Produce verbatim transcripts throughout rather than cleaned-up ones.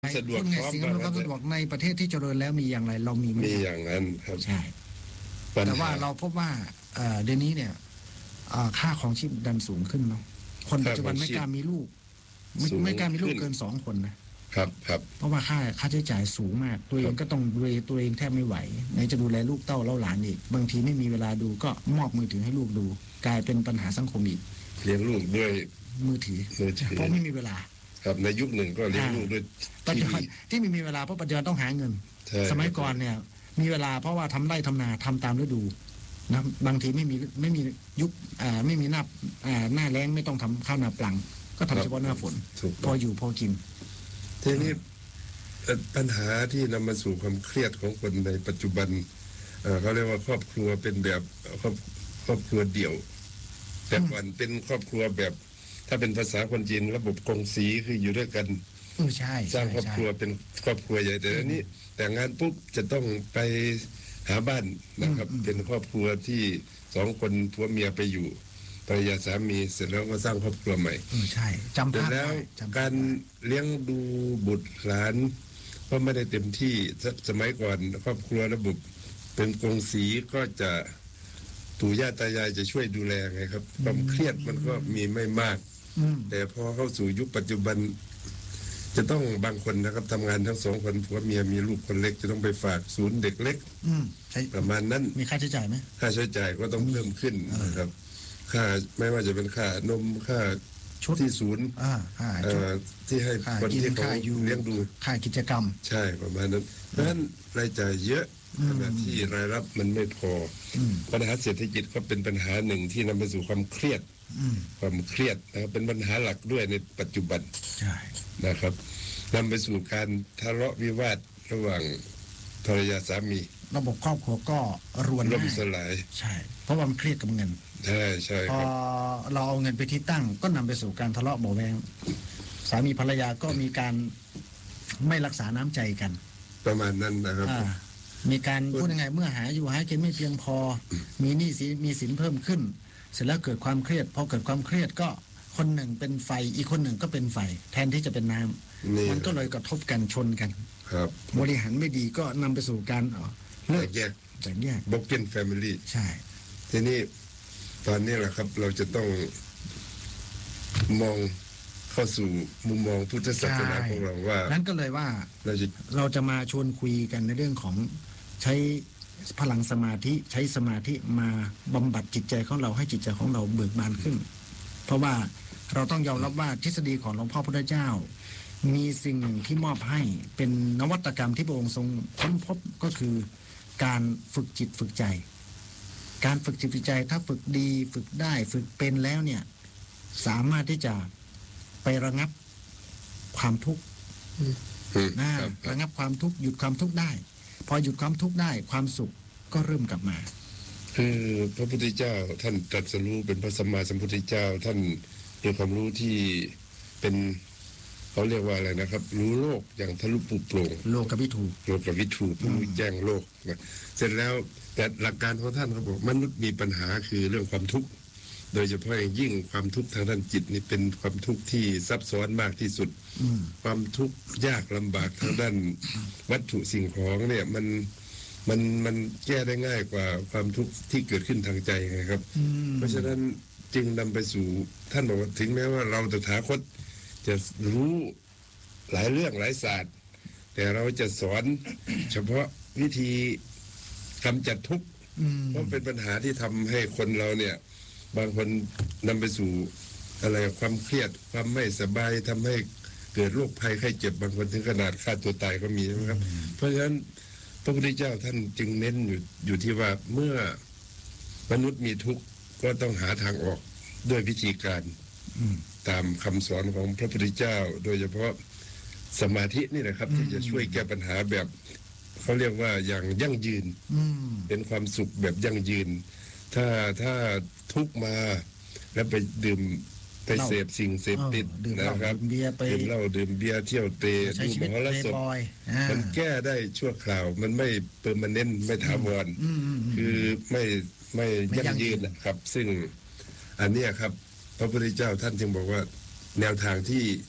สะดวกพร้อมสิ่งอำนวยความสะดวกในประเทศที่เจริญแล้วมีอย่างไรเรามีมีอย่างนั้นครับใช่แต่ว่าเราพบว่าเดี๋ยวนี้เนี่ยค่าของชีพดันสูงขึ้นเนาะคนปัจจุบันไม่กล้ามีลูกไม่ไม่กล้ามีลูกเกินสองคนนะครับครับเพราะว่าค่าค่าใช้จ่ายสูงมากตัวเองก็ต้องดูแลตัวเองแทบไม่ไหวไหนจะดูแลลูกเต้าเล่าหลานอีกบางทีไม่มีเวลาดูก็มอบมือถือให้ลูกดูกลายเป็นปัญหาสังคมอีกเลี้ยงลูกด้วยมือถือเพราะไม่มีเวลาครับในยุคหนึ่งก็เลี้ยงลูกด้วยปัจจุบันที่ไม่มีเวลาเพราะปัจจุบันต้องหาเงินสมัยก่อนเนี่ยมีเวลาเพราะว่าทำไร่ทำนาทำตามฤดูนะบางทีไม่มีไม่มียุคอ่าไม่มีหน้าอ่าหน้าแล้งไม่ต้องทำข้าวนาปลังก็ทำเฉพาะหน้าฝนพออยู่พอกินทีนี้ปัญหาที่นำมาสู่ความเครียดของคนในปัจจุบันเขาเรียกว่าครอบครัวเป็นแบบครอบครอบครัวเดี่ยวแต่ก่อนเป็นครอบครัวแบบถ้าเป็นภาษาคนจีนระบบกงสีคืออยู่ด้วยกันใช่สร้างครอบครัวเป็นครอบครัวใหญ่แต่อันนี้แต่งงานปุ๊บจะต้องไปหาบ้านนะครับเป็นครอบครัวที่สองคนผัวเมียไปอยู่ภรรยาสามีเสร็จแล้วก็สร้างครอบครัวใหม่ใช่จำได้แล้วการเลี้ยงดูบุตรหลานก็ไม่ได้เต็มที่สมัยก่อนครอบครัวระบบเป็นกงสีก็จะปู่ย่าตายายจะช่วยดูแลไงครับความเครียดมันก็มีไม่มากแต่พอเข้าสู่ยุคปัจจุบันจะต้องบางคนนะครับทำงานทั้งสองคนผัวเมียมีลูกคนเล็กจะต้องไปฝากศูนย์เด็กเล็กประมาณนั้นมีค่าใช้จ่ายไหมค่าใช้จ่ายก็ต้องเพิ่มขึ้นนะครับค่าไม่ว่าจะเป็นค่านมค่าที่ศูนย์ที่ให้คนที่เขาเลี้ยงดูค่ากิจกรรมใช่ประมาณนั้นเพราะฉะนั้นรายจ่ายเยอะขณะที่รายรับมันไม่พอปัญหาเศรษฐกิจก็เป็นปัญหาหนึ่งที่นำไปสู่ความเครียดความเครียดนะครับเป็นปัญหาหลักด้วยในปัจจุบันนะครับนำไปสู่การทะเลาะวิวาทระหว่างภรรยาสามีระบบครอบครัวก็รวนล่มสลายใช่เพราะว่ามันเครียดกับเงินใช่ใช่พอเราเอาเงินไปที่ตั้งก็นำไปสู่การทะเลาะเบาแวงสามีภรรยาก็มีการไม่รักษาน้ำใจกันประมาณนั้นนะครับมีการพูดยังไงเมื่อหาอยู่หากินไม่เพียงพอมีหนี้สินมีสินเพิ่มขึ้นเสร็จแล้วเกิดความเครียดพอเกิดความเครียดก็คนหนึ่งเป็นไฟอีกคนหนึ่งก็เป็นไฟแทนที่จะเป็นน้ำมันก็เลยกระทบกันชนกันครับบริหารไม่ดีก็นำไปสู่การเลิกแยกแตกแยกบล็อกเก็ตแฟมิลี่ใช่ทีนี้ตอนนี้แหละครับเราจะต้องมองเข้าสู่มุมมองพุทธศาสนาของเราว่านั้นก็เลยว่าเราจะเราจะมาชวนคุยกันในเรื่องของใช้พลังสมาธิใช้สมาธิมาบำบัดจิตใจของเราให้จิตใจของเราเบิกบานขึ้นเพราะว่าเราต้องยอมรับว่าทฤษฎีของหลวงพ่อพุทธเจ้ามีสิ่งหนึ่งที่มอบให้เป็นนวัตกรรมที่พระองค์ทรงค้นพบก็คือการฝึกจิตฝึกใจการฝึกจิตฝึกใจถ้าฝึกดีฝึกได้ฝึกเป็นแล้วเนี่ยสามารถที่จะไประงับความทุกข์นะระงับความทุกข์หยุดความทุกข์ได้พอหยุดความทุกข์ได้ความสุขก็เริ่มกลับมาคือพระพุทธเจ้าท่านตรัสรู้เป็นพระสัมมาสัมพุทธเจ้าท่านมีความรู้ที่เป็นเขาเรียกว่าอะไรนะครับรู้โลกอย่างทะลุปลุกโปร่งโลกวิถูโลกวิถูผู้แจ้งโลกนะเสร็จแล้วแต่หลักการของท่านเขาบอกมนุษย์มีปัญหาคือเรื่องความทุกข์โดยเฉพาะอย่างยิ่งความทุกข์ทางด้านจิตนี่เป็นความทุกข์ที่ซับซ้อนมากที่สุดความทุกข์ยากลำบากทางด้านวัตถุสิ่งของเนี่ยมันมันมันแก้ได้ง่ายกว่าความทุกข์ที่เกิดขึ้นทางใจไงครับเพราะฉะนั้นจึงนำไปสู่ท่านบอกว่าถึงแม้ว่าเราตถาคตจะรู้หลายเรื่องหลายศาสตร์แต่เราจะสอนเฉพาะวิธีกำจัดทุกข์เพราะเป็นปัญหาที่ทำให้คนเราเนี่ยบางคนนำไปสู่อะไรความเครียดความไม่สบายทำให้เกิดโรคภัยไข้เจ็บบางคนถึงขนาดฆ่าตัวตายก็มีนะครับเพราะฉะนั้นพระพุทธเจ้าท่านจึงเน้นอยู่อยู่ที่ว่าเมื่อมนุษย์มีทุกข์ก็ต้องหาทางออกด้วยวิธีการตามคำสอนของพระพุทธเจ้าโดยเฉพาะสมาธินี่นะครับที่จะช่วยแก้ปัญหาแบบเขาเรียกว่าอย่างยั่งยืนเป็นความสุขแบบยั่งยืนถ้าถ้าทุกมาแล้วไปดื่มไปเสพสิ่งเสพติดนะครับดื่มเหล้าดื่มเบียร์เที่ยวเตะดูหมอละสดมันแก้ได้ชั่วคราวมันไม่เปอร์มานนต์ไม่ถาวรคือไม่ไม่ยั่งยืนนะครับซึ่งอันนี้ครับพระพุทธเจ้าท่านจึงบอกว่าแนวทางที่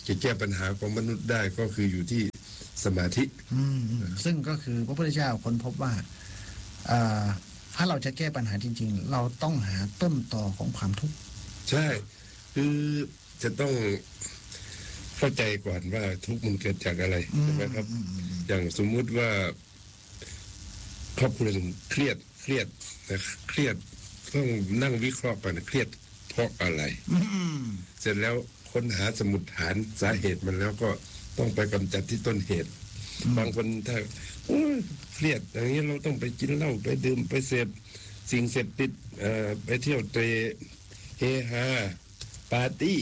จะแก้ปัญหาของมนุษย์ได้ก็คืออยู่ที่สมาธิอืมซึ่งก็คือพระพุทธเจ้าค้นพบว่าถ้าเราจะแก้ปัญหาจริงๆเราต้องหาต้นตอของความทุกข์ใช่คือจะต้องเข้าใจก่อนว่าทุกข์มันเกิดจากอะไรใช่ไหมครับอย่างสมมุติว่าครอบครัวเครียดเครียดนะเครียดต้องนั่งวิเคราะห์กันเครียดเพราะอะไรเสร็จแล้วค้นหาสมุดฐานสาเหตุมันแล้วก็ต้องไปกำจัดที่ต้นเหตุบางคนถ้าเครียดอย่างนี้เราต้องไปกินเหล้าไปดื่มไปเสพสิ่งเสพติดไปเที่ยวเตะเฮฮาปาร์ตี้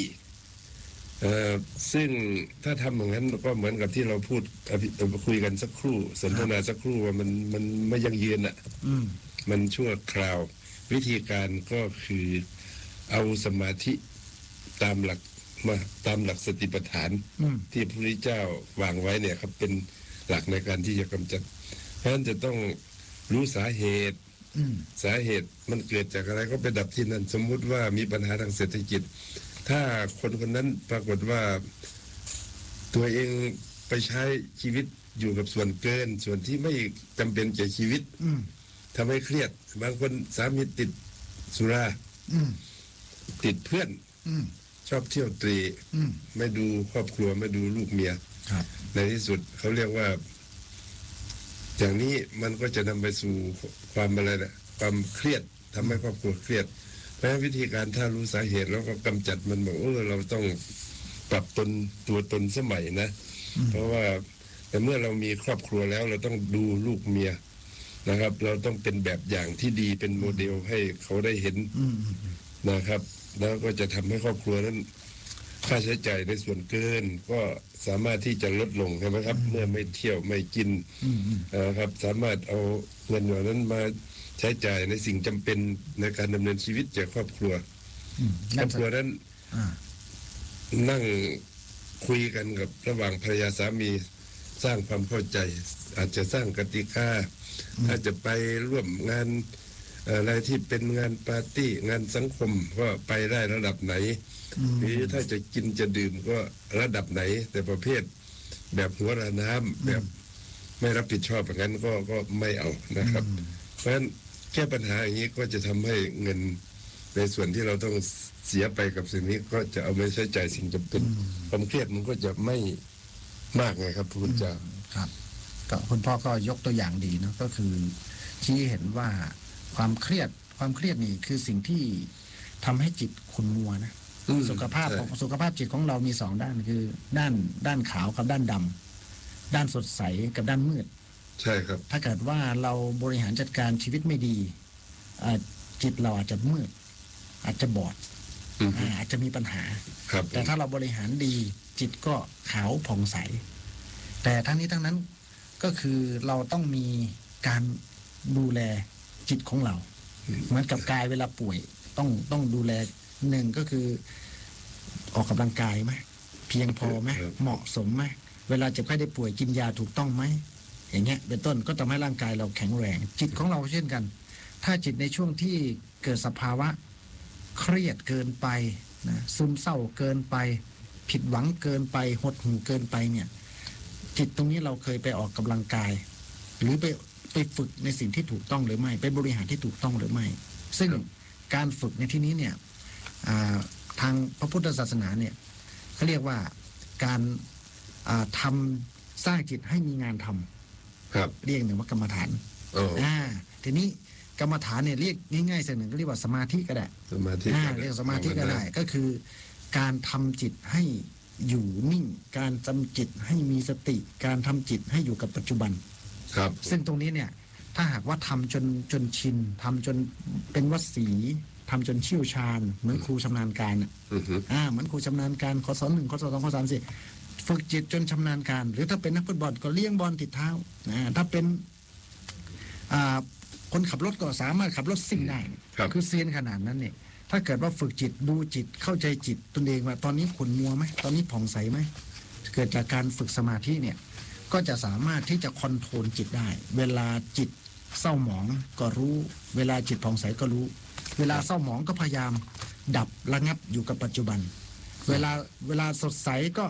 ซึ่งถ้าทำอย่างนั้นก็เหมือนกับที่เราพูดคุยกันสักครู่สนทนาสักครู่ว่ามันมันไม่ยั่งยืนอ่ะมันชั่วคราววิธีการก็คือเอาสมาธิตามหลักมาตามหลักสติปัฏฐานที่พระพุทธเจ้าวางไว้เนี่ยครับเป็นหลักในการที่จะกำจัดเพราะฉะนั้นจะต้องรู้สาเหตุสาเหตุมันเกิดจากอะไรก็ไปดับที่นั่นสมมุติว่ามีปัญหาทางเศรษฐกิจถ้าคนคนนั้นปรากฏว่าตัวเองไปใช้ชีวิตอยู่กับส่วนเกินส่วนที่ไม่จำเป็นแก่ชีวิตทำให้เครียดบางคนสามีติดสุราติดเพื่อนชอบเที่ยวตรีไม่ดูครอบครัวไม่ดูลูกเมียในที่สุดเขาเรียกว่าอย่างนี้มันก็จะนำไปสู่ความอะไรนะความเครียดทำให้ครอบครัวเครียดเพราะฉะนั้นวิธีการถ้ารู้สาเหตุแล้วก็กำจัดมันบอกเออเราต้องปรับตนตัวตนสมัยนะเพราะว่าแต่เมื่อเรามีครอบครัวแล้วเราต้องดูลูกเมียนะครับเราต้องเป็นแบบอย่างที่ดีเป็นโมเดลให้เขาได้เห็นนะครับแล้วก็จะทำให้ครอบครัวนั้นค่าใช้จ่ายในส่วนเกินก็สามารถที่จะลดลงใช่ไหมครับเมื่อไม่เที่ยวไม่กินนะครับสามารถเอาเงินเหล่านั้นมาใช้จ่ายในสิ่งจำเป็นในการดำเนินชีวิตจากครอบครัวครอบครัวนั้นนั่งคุยกันกับระหว่างภรรยาสามีสร้างความเข้าใจอาจจะสร้างกติกาถ้าจะไปร่วมงานอะไรที่เป็นงานปาร์ตี้งานสังคมก็ไปได้ระดับไหนหรือถ้าจะกินจะดื่มก็ระดับไหนแต่ประเภทแบบหัวระน้ำแบบไม่รับผิดชอบอย่างนั้นก็ก็ไม่เอานะครับเพราะฉะนั้นแก้ปัญหาอย่างนี้ก็จะทำให้เงินในส่วนที่เราต้องเสียไปกับสิ่งนี้ก็จะเอาไปใช้จ่ายสิ่งจำเป็นความเครียดมันก็จะไม่มากไงครับพระคุณเจ้าครับก็คุณพ่อก็ยกตัวอย่างดีนะก็คือชี้เห็นว่าความเครียดความเครียดนี่คือสิ่งที่ทำให้จิตขุ่นมัวนะสุขภาพของสุขภาพจิตของเรามีสองด้านคือด้านด้านขาวกับด้านดำด้านสดใสกับด้านมืดใช่ครับถ้าเกิดว่าเราบริหารจัดการชีวิตไม่ดีจิตเราอาจจะมืดอาจจะบอดอาจจะมีปัญหาแต่ถ้าเราบริหารดีจิตก็ขาวผ่องใสแต่ทั้งนี้ทั้งนั้นก็คือเราต้องมีการดูแลจิตของเราเหมือนกับกายเวลาป่วยต้องต้องดูแลหนึ่งก็คือออกกำลังกายไหมเพียงพอไหมเหมาะสมไหมเวลาเจ็บไข้ได้ป่วยกินยาถูกต้องไหมอย่างเงี้ยเป็นต้นก็ทำให้ร่างกายเราแข็งแรงจิตของเราเช่นกันถ้าจิตในช่วงที่เกิดสภาวะเครียดเกินไปนะซึมเศร้าเกินไปผิดหวังเกินไปหดหู่เกินไปเนี่ยจิตตรงนี้เราเคยไปออกกำลังกายหรือไปไปฝึกในสิ่งที่ถูกต้องหรือไม่ไปบริหารที่ถูกต้องหรือไม่ซึ่งการฝึกในที่นี้เนี่ยทางพระพุทธศาสนาเนี่ยเขาเรียกว่าการทำสร้างจิตให้มีงานทำครับเรียกหนึ่งว่ากรรมฐานอ่าทีนี้กรรมฐานเนี่ยเรียกง่ายๆสักหนึ่งก็เรียกว่าสมาธิก็ได้สมาธิเรียกสมาธิก็ได้ก็คือการทำจิตให้อยู่นิ่งการทำจิตให้มีสติการทำจิตให้อยู่กับปัจจุบันครับซึ่งตรงนี้เนี่ยถ้าหากว่าทำจนจนชินทำจนเป็นวสีทำจนเชี่ยวชาญเหมือนครูชำนาญการอ่าเหมือนครูชำนาญการข้อสอนหนึ่งข้อสองข้อสามสี่ฝึกจิตจนชำนาญการหรือถ้าเป็นนักฟุตบอลก็เลี้ยงบอลติดเท้าอ่าถ้าเป็นอ่าคนขับรถก็สามารถขับรถซิ่งได้คือเซียนขนาดนั้นเนี่ยถ้าเกิดว่าฝึกจิตดูจิตเข้าใจจิตตนเองว่าตอนนี้ขุ่นมัวไหมตอนนี้ผ่องใสไหมเกิดจากการฝึกสมาธิเนี่ยก็จะสามารถที่จะคอนโทรลจิตได้เวลาจิตเศร้าหมองก็รู้เวลาจิตผ่องใสก็รู้เวลาเศร้าหมองก็พยายามดับระงับอยู่กับปัจจุบันเวลาเวลาสดใสก็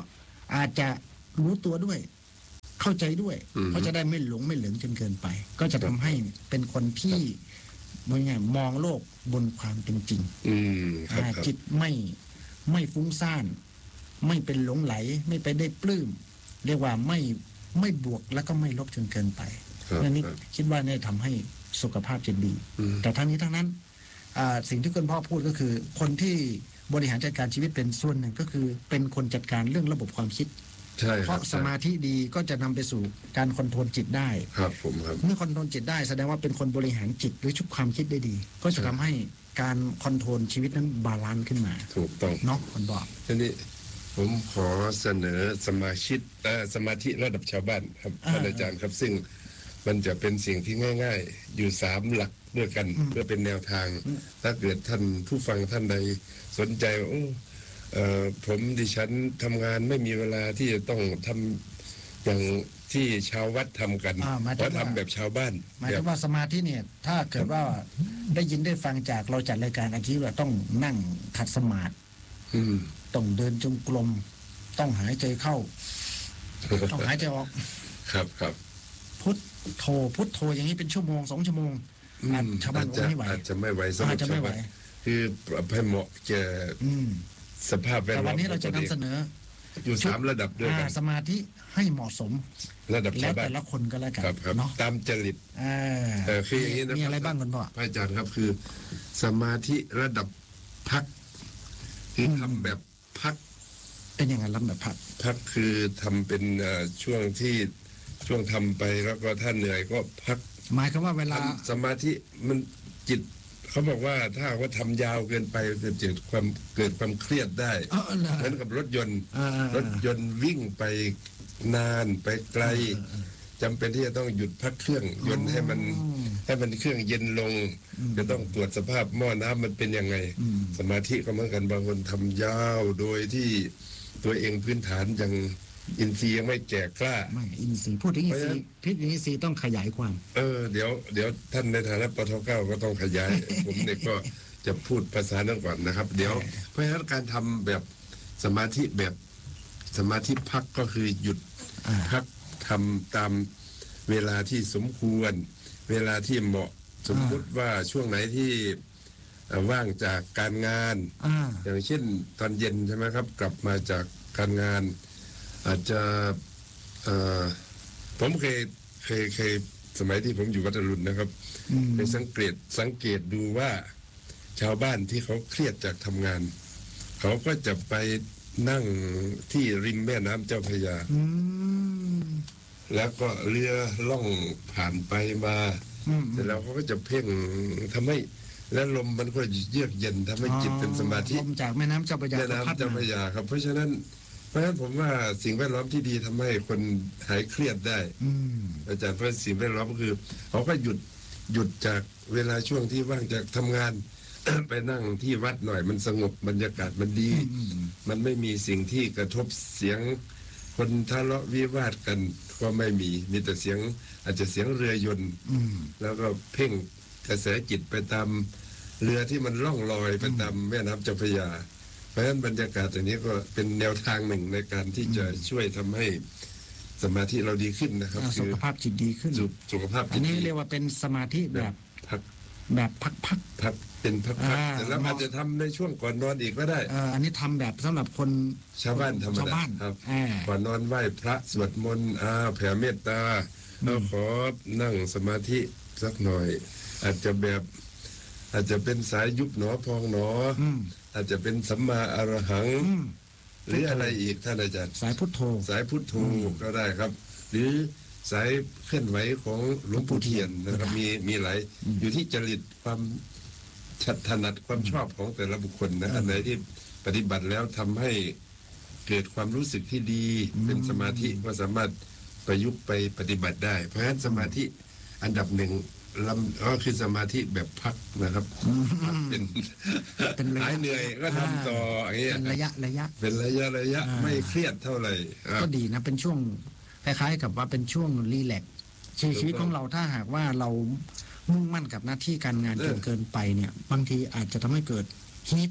อาจจะรู้ตัวด้วยเข้าใจด้วยอืมเขาจะได้ไม่หลงไม่เหลิงจนเกินไป ก็จะทำให้เป็นคนที่มองไงมองโลกบนความเป็นจริงอืมครับอ่าครับจิตไม่ไม่ฟุ้งซ่าน ไม่เป็นหลงไหล ไม่ไปได้ปลื้มเรียกว่าไม่ไม่บวกแล้วก็ไม่ลบจนเกินไปครับนั่นนี่ครับคิดว่าเนี่ยทำให้สุขภาพจิตดีอืมแต่ทั้งนี้ทั้งนั้นอ่าสิ่งที่คุณพ่อพูดก็คือ คนที่บริหารจัดการชีวิตเป็นส่วนหนึ่งก็คือ เป็นคนจัดการเรื่องระบบความคิดใช่คเพรับราะสมาธิดีก็จะนำไปสู่การคอนโทรลจิตได้ครับผมครับเมื่อคอนโทรลจิตได้แสดงว่าเป็นคนบริหารจิตหรือชุบความคิดได้ดี ก็จะทำให้การคอนโทรลชีวิตนั้นบาลานซ์ขึ้นมาถูกต้องเนาะคนบอกทีนี้ผมขอเสนอสมาชิกเอ่อสมาธิระดับชาวบ้านครับอ่าท่านอาจารย์ครับ ซึ่งมันจะเป็นสิ่งที่ง่าย ๆ อยู่สามหลักด้วยกันอืมเพื่อเป็นแนวทาง ถ้าเกิดท่านผู้ฟังท่านใดสนใจว่าโอ้เอ่อผมดิฉันทำงานไม่มีเวลาที่จะต้องทำอย่างที่ชาววัดทำกันอ่าหมายถึงเพราะว่าทำแบบชาวบ้านหมายแบถึบงว่าสมาธิเนี่ย ถ้าเกิดว่าได้ยินได้ฟังจากเราจัดรายการอาทิตย์ว่าต้องนั่งขัดสมาธิอืมต้องเดินจงกรมต้องหายใจเข้า ต้องหายใจออกครับครับพุทโธพุทโธอย่างนี้เป็นชั่วโมงสองชั่วโมงอืมอาจชาวบ้านอาจบอกจะไม่ไหวอาจจะไม่ไหวสำหรัอาบจจะไม่ชาวไหวบ้านคือปรับให้เหมาะแก่อืมสภาพแวดแต่ล้อมวันนี้เราจะของตันำวเสองนออยู่สามระดับด้วยกันอ่าสมาธิให้เหมาะสมระดับแล้ชาว วบ้าแต่นละคนก็แล้วกันครับครับเนาะตามจริตอ่าเออคืออย่างนี้นะมีคอะไรบ้างคุณพ่อพระอาจารย์ครับคือ สมาธิระดับพัก คืออมทำแบบพักเป็นยังไงลำแบบพัดพักคือทำเป็นเอ่อช่วงที่ช่วงทำไปแล้วก็ถ้าเหนื่อยก็พักหมายความว่าเวลาทำสมาธิมันจิต เขาบอกว่าถ้าว่าทำยาวเกินไปจะเกิดความเกิดความเครียดได้เออเหรอเหมือนกับรถยนต์อ่าๆๆรถยนต์วิ่งไปนานไปไกลเออเออจำเป็นที่จะต้องหยุดพักเครื่องยนต์ให้มันอ๋อให้มันเครื่องเย็นลงอืมจะต้องตรวจสภาพหม้อน้ำมันเป็นยังไงอืมสมาธิก็เหมือนกันบางคนทำยาวโดยที่ตัวเองพื้นฐานยังอินทรีย์ยังไม่แก่กล้าไม่อินทรีย์พูดถึงอินทรีย์พิษอินทรีย์ต้องขยายความเออเดี๋ยวเดี๋ยวท่านในฐานะปทเก้าก็ต้องขยาย ผมเนี่ยก็จะพูดภาษานั้นก่อนนะครับ เดี๋ยวเออเพราะฉะนั้นการทำแบบสมาธิแบบสมาธิพักก็คือหยุดอ่าพักทำตามเวลาที่สมควร เวลาที่เหมาะสมมุติว่าช่วงไหนที่เอ่อว่างจากการงานอ่าอย่างเช่นตอนเย็นใช่ไหมครับ กลับมาจากการงาน อาจจะเอ่อผมเคยเคยเคยสมัยที่ผมอยู่วัดอรุณนะครับอืมไปสังเกตสังเกตดูว่าชาวบ้านที่เขาเครียดจากทำงาน เขาก็จะไปนั่งที่ริมแม่น้ำเจ้าพระยาอืมแล้วก็เรือล่องผ่านไปมาอืมเสร็จแล้วเขาก็จะเพ่งทำให้แล้วลมมันก็เยือกเย็นทำให้จิตเป็นสมาธิลมจากแม่น้ำเจ้าพระยาแม่ก็พัดน้ำเจ้าพมาระยาครับ เพราะฉะนั้นเพราะฉะนั้นผมว่าสิ่งแวดล้อมที่ดีทำให้คนหายเครียดได้อืมอาจารย์เพราะสิ่งแวดล้อมก็คือเขาก็หยุดหยุดจากเวลาช่วงที่ว่างจากทำงาน ไปนั่งที่วัดหน่อยมันสงบบรรยากาศมันดีอืมมันไม่มีสิ่งที่กระทบเสียง คนทะเลาะวิวาทกันก็ไม่มีมีแต่เสียงอาจจะเสียงเรือยนต์อืมแล้วก็เพ่งกระแสจิตไปตามเรือที่มันล่องลอยไปตามแม่น้ำเจ้าพระยา เพราะฉะนั้นบรรยากาศอย่างนี้ก็เป็นแนวทางหนึ่งในการที่จะช่วยทำให้สมาธิเราดีขึ้นนะครับอ่าสุคือขภาพจิตดีขึ้นสุสุขภาพอัจินตนี้ดีเรียกว่าเป็นสมาธิแบบพักแบบพักพักพักเป็นพักพักอ่าเสร็จแล้วเหมาะอาจจะทำในช่วงก่อนนอนอีกก็ได้เอ่ออันนี้ทำแบบสำหรับคนชาวบ้านธรรมชาวดาบ้านครับอ่าก่อนนอนไหว้พระสวดมนต์อาแผ่เมตตาแล้วขอนั่งสมาธิสักหน่อย อาจจะแบบอาจจะเป็นสายยุบหนอพองหนอออืมอาจจะเป็นสัมมาอรหังอืมหรืออะไรอีกท่านอาจารย์สายพุทโธสายพุทโธก็ได้ครับ หรือสายเคลื่อนไหวของหลวงปู่เทียนนะครับมีมีหลายอยู่ที่จริตความชัดถนัดความชอบของแต่ละบุคคลนะอันไหนที่ปฏิบัติแล้วทำให้เกิดความรู้สึกที่ดีเป็นสมาธิก็สามารถประยุกต์ไปปฏิบัติได้ เพราะฉะนั้นสมาธิอันดับหนึ่งลำก็คือสมาธิแบบพักนะครับพักเป็นเป็นระยะหายเหนื่อยก็ทำต่ออย่างเงี้ยเป็นระยะระยะเป็นระยะระยะอ่าไม่เครียดเท่าไหร่อ่ะก็ดีนะเป็นช่วงคล้ายๆกับว่าเป็นช่วงรีแลกซ์ชีถูกต้องชีวิตของเราถ้าหากว่าเรามุ่งมั่นกับหน้าที่การงานเออจนเกินไปเนี่ย บางทีอาจจะทำให้เกิดฮีท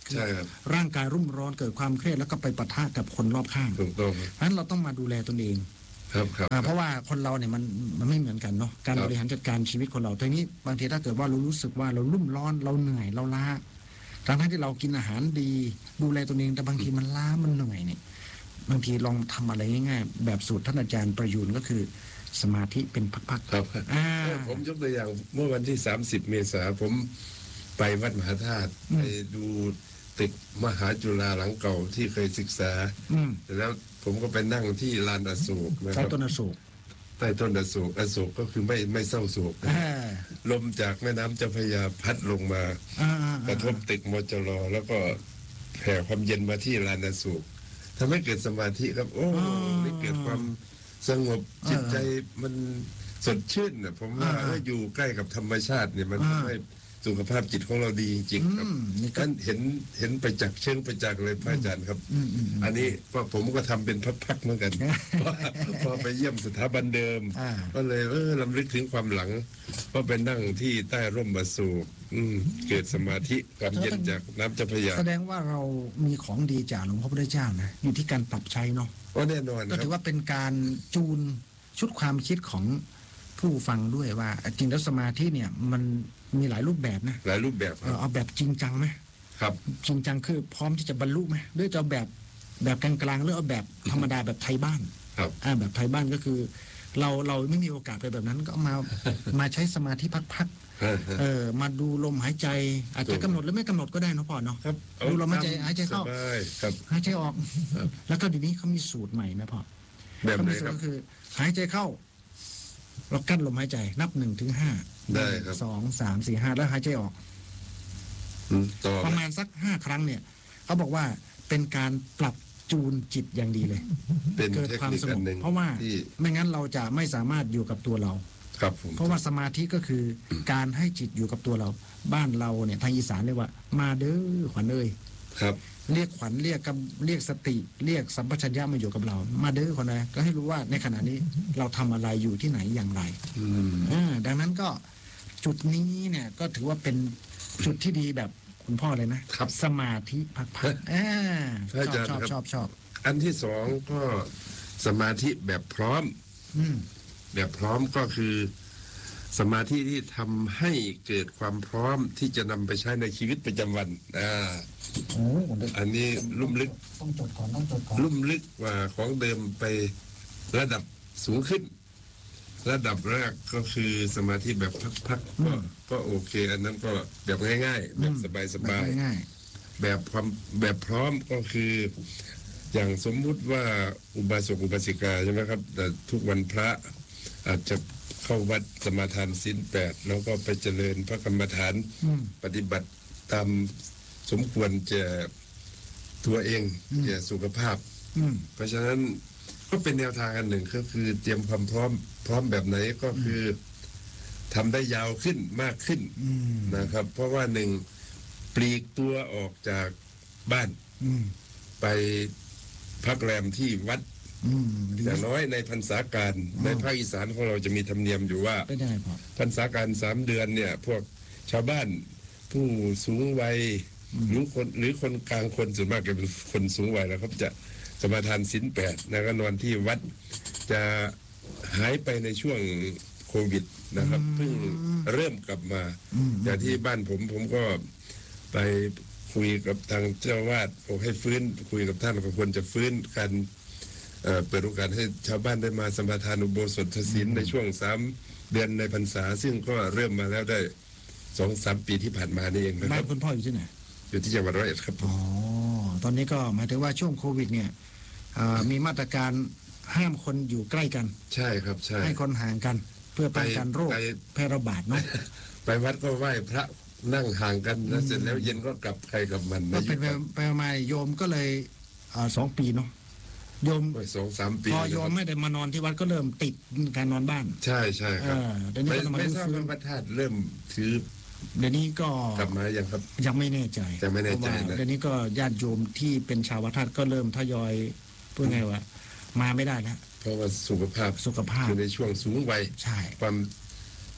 ใช่ครับร่างกายรุ่มร้อนเกิดความเครียดแล้วก็ไปปะทะกับคนรอบข้างถูกต้องเพราะฉะนั้นเราต้องมาดูแลตนเองครับครับอ่าเพราะว่าคนเราเนี่ยมันมันไม่เหมือนกันเนาะการครับบริหารจัดการชีวิตคนเราทีนี้บางทีถ้าเกิดว่าเรารู้สึกว่าเรารุ่มร้อนเราเหนื่อยเราล้าทั้งทั้งที่เรากินอาหารดีดูแลตัวเองแต่บางทีมันล้ามันเหนื่อยเนี่ยบางทีลองทำอะไรง่ายๆแบบสูตรท่านอาจารย์ประยูนก็คือสมาธิเป็นพักๆครับอ่าผมยกตัวอย่างเมื่อวันที่สามสิบเมษาผมไปวัดมหาธาตุอืมไปดูตึกมหาจุฬาหลังเก่าที่เคยศึกษาอืมแล้วผมก็ไปนั่งที่ลานอโศกนะคใช้รับต้นอโศกใต้ต้นอโศกอโศกก็คือไม่ไม่เศร้าโศกอ่าลมจากแม่น้ำเจ้าพระยาพัดลงมาอ่าอ่ากระทบตึกมจรแล้วก็แผ่ความเย็นมาที่ลานอโศกทำให้เกิดสมาธิครับ โอ้ได้เกิดความสงบจิตใจมันสดชื่นนะผมว่าเอออยู่ใกล้กับธรรมชาติเนี่ยมันทำให้สุขภาพจิตของเราดีจริงๆครับอืมนี่ก็ท่านเห็นเห็นไปจากเชิงไปจากเลยพระอาจารย์ครับอืมอืมอืมอันนี้ก็ผมก็ทำเป็นพักๆเหมือนกัน พอพอไปเยี่ยมสถาบันเดิมอ่าก็เลยเออลำลึกถึงความหลังก็ไปนั่งที่ใต้ร่มบาสูบอืมเกิดสมาธิความเย็นจากน้ำเจ้าพระยาแสดงว่าเรามีของดีจากหลวงพ่อพุทธเจ้านะอยู่ที่การปรับใช้เนาะก็แน่นอนก็ครัถืบอว่าเป็นการจูนชุดความคิดของผู้ฟังด้วยว่าจริงแล้วสมาธิเนี่ยมันมีหลายรูปแบบนะหลายรูปแบบเอครัอบ เอาแบบจริงจังไหมครับจริงจังคือพร้อมที่จะบรรลุไหมหรือจะเอาแบบแบบกลางๆหรือเอาแบบธรรมดาแบบไทยบ้านครับอ่าแบบไทยบ้านก็คือ เราเราไม่มีโอกาสไปแบบนั้นก็มา มาใช้สมาธิพักๆเออมาดูลมหายใจ อาจจะกำหนดหรือไม่กำหนดก็ได้เนาะพ่อเนาะครับดูลมหายใจหายใจเข้าสบายครับหายใจออกครับแล้วก็เดี๋ยวนี้เขามีสูตรใหม่นะพ่อแบบเขาไหนมีสูคตรรับก็คือ หายใจเข้า เรากั้นลมหายใจ นับหนึ่งถึงห้าได้ครับสองสามสี่ห้าแล้วหายใจออกอืมต่อประมาณสักห้าครั้งเนี่ยเขาบอกว่าเป็นการปรับจูนจิตอย่างดีเลยเป็นเกิดเทคความนิคสงอับนหนึ่งเพราะว่าที่ไม่งั้นเราจะไม่สามารถอยู่กับตัวเราครับผมเพราะว่าสมาธิก็คือการให้จิตอยู่กับตัวเรา บ้านเราเนี่ยทางอีสานเรียกว่า มาเด้อขวัญเอ้ยครับเรียกขวัญเรียกกำเรียกสติ เรียกสัมปชัญญะมาอยู่กับเรา มาเด้อคนใดก็ให้รู้ว่าในขณะนี้เราทำอะไรอยู่ที่ไหนอย่างไรอืมอ่าดังนั้นก็จุดนี้เนี่ยก็ถือว่าเป็นจุดที่ดีแบบคุณพ่อเลยนะครับ สมาธิพักๆอ่าพระอาชจาอรบย์ชอบครับชอบชอบอันที่สองก็สมาธิแบบพร้อมอืมแบบพร้อมก็คือ สมาธิที่ทำให้เกิดความพร้อมที่จะนำไปใช้ในชีวิตประจำวันอ่าโอ้โหอันนี้ลุ่มลึกต้องจดก่อนต้องจดก่อนลุ่มลึกกว่าของเดิมไประดับสูงขึ้น ระดับแรกก็คือสมาธิแบบพักๆก็ก็โอเค อันนั้นก็แบบง่ายๆแบบสบายแบบง่ายๆแบบความแบบพร้อมก็คือ อย่างสมมุติว่าอุบาสกอุบาสิกาใช่ไหมครับ แต่ทุกวันพระอาจจะเข้าวัดสมาทานศีลแปดแล้วก็ไปเจริญพระกรรมฐานๆอืมปฏิบัติตามสมควรจะตัวเองอืมจะสุขภาพอืมเพราะฉะนั้นก็เป็นแนวทางอันหนึ่งก็คือเตรียมความพร้อม พร้อมแบบไหนก็คือทำได้ยาวขึ้นมากขึ้นอืมนะครับ เพราะว่าหนึ่งปลีกตัวออกจากบ้านอืมไปพักแรมที่วัดอืมหรืออย่างน้อยในพรรษาการอ๋อในภาคอีสานของเราจะมีธรรมเนียมอยู่ว่าเป็นยังไงพ่อพรรษาการสามเดือนเนี่ย พวกชาวบ้านผู้สูงวัยอืมหรือคนหรือคนกลางคนส่วนมากจะเป็นคนสูงวัยแล้วครับจะสมาทานศีลแปดนะก็นอนที่วัดจะหายไปในช่วงโควิดนะครับเพิ่งเริ่มกลับมาอืมจากที่บ้านผมผมก็ไปคุยกับทางเจ้าวาดบอกให้ฟื้นคุยกับท่านก็ควรจะฟื้นกันเอ่อเปิดโอกาสให้ชาวบ้านได้มาสมาทานอุโบสถศีลในช่วงสามเดือนในพรรษา ซึ่งก็เริ่มมาแล้วได้สองสามปีที่ผ่านมานี่เองนะคบ้ารันบคุณพ่ออยู่ที่ไหนอยู่ที่จังหวัดร้อยเอ็ดครับผมอ๋อ ตอนนี้ก็หมายถึงว่าช่วงโควิดเนี่ยอ่ามีมาตรการห้ามคนอยู่ใกล้กันใช่ครับใช่ให้คนห่างกัน เพื่อป้องกันโรคไปแพร่ระบาดเนาะไปวัดก็ไหว้พระนั่งห่างกันแล้วเสร็จแล้วเย็นก็กลับใครกับมันก็นะเป็นไปไปมาโยมก็เลยอ่าสองปีเนาะโยมสองสามปีพอโยมนะครับไม่ได้มานอนที่วัดก็เริ่มติดการนอนบ้านใช่ใช่ครับเออเดี๋ยวนี้ไม่ก็ต้องมาไม่ทราบฟื้นว่าพระธาตุเริ่มถือเดี๋ยวนี้ก็กลับมายังครับยังไม่แน่ใจยังไม่แน่ใจเพราะว่านะเดี๋ยวนี้ก็ญาติโยมที่เป็นชาววัดธาตุก็เริ่มทยอยพูดไงวะมาไม่ได้แล้วเพราะว่าสุขภาพสุขภาพอยู่ในช่วงสูงวัยใช่ความ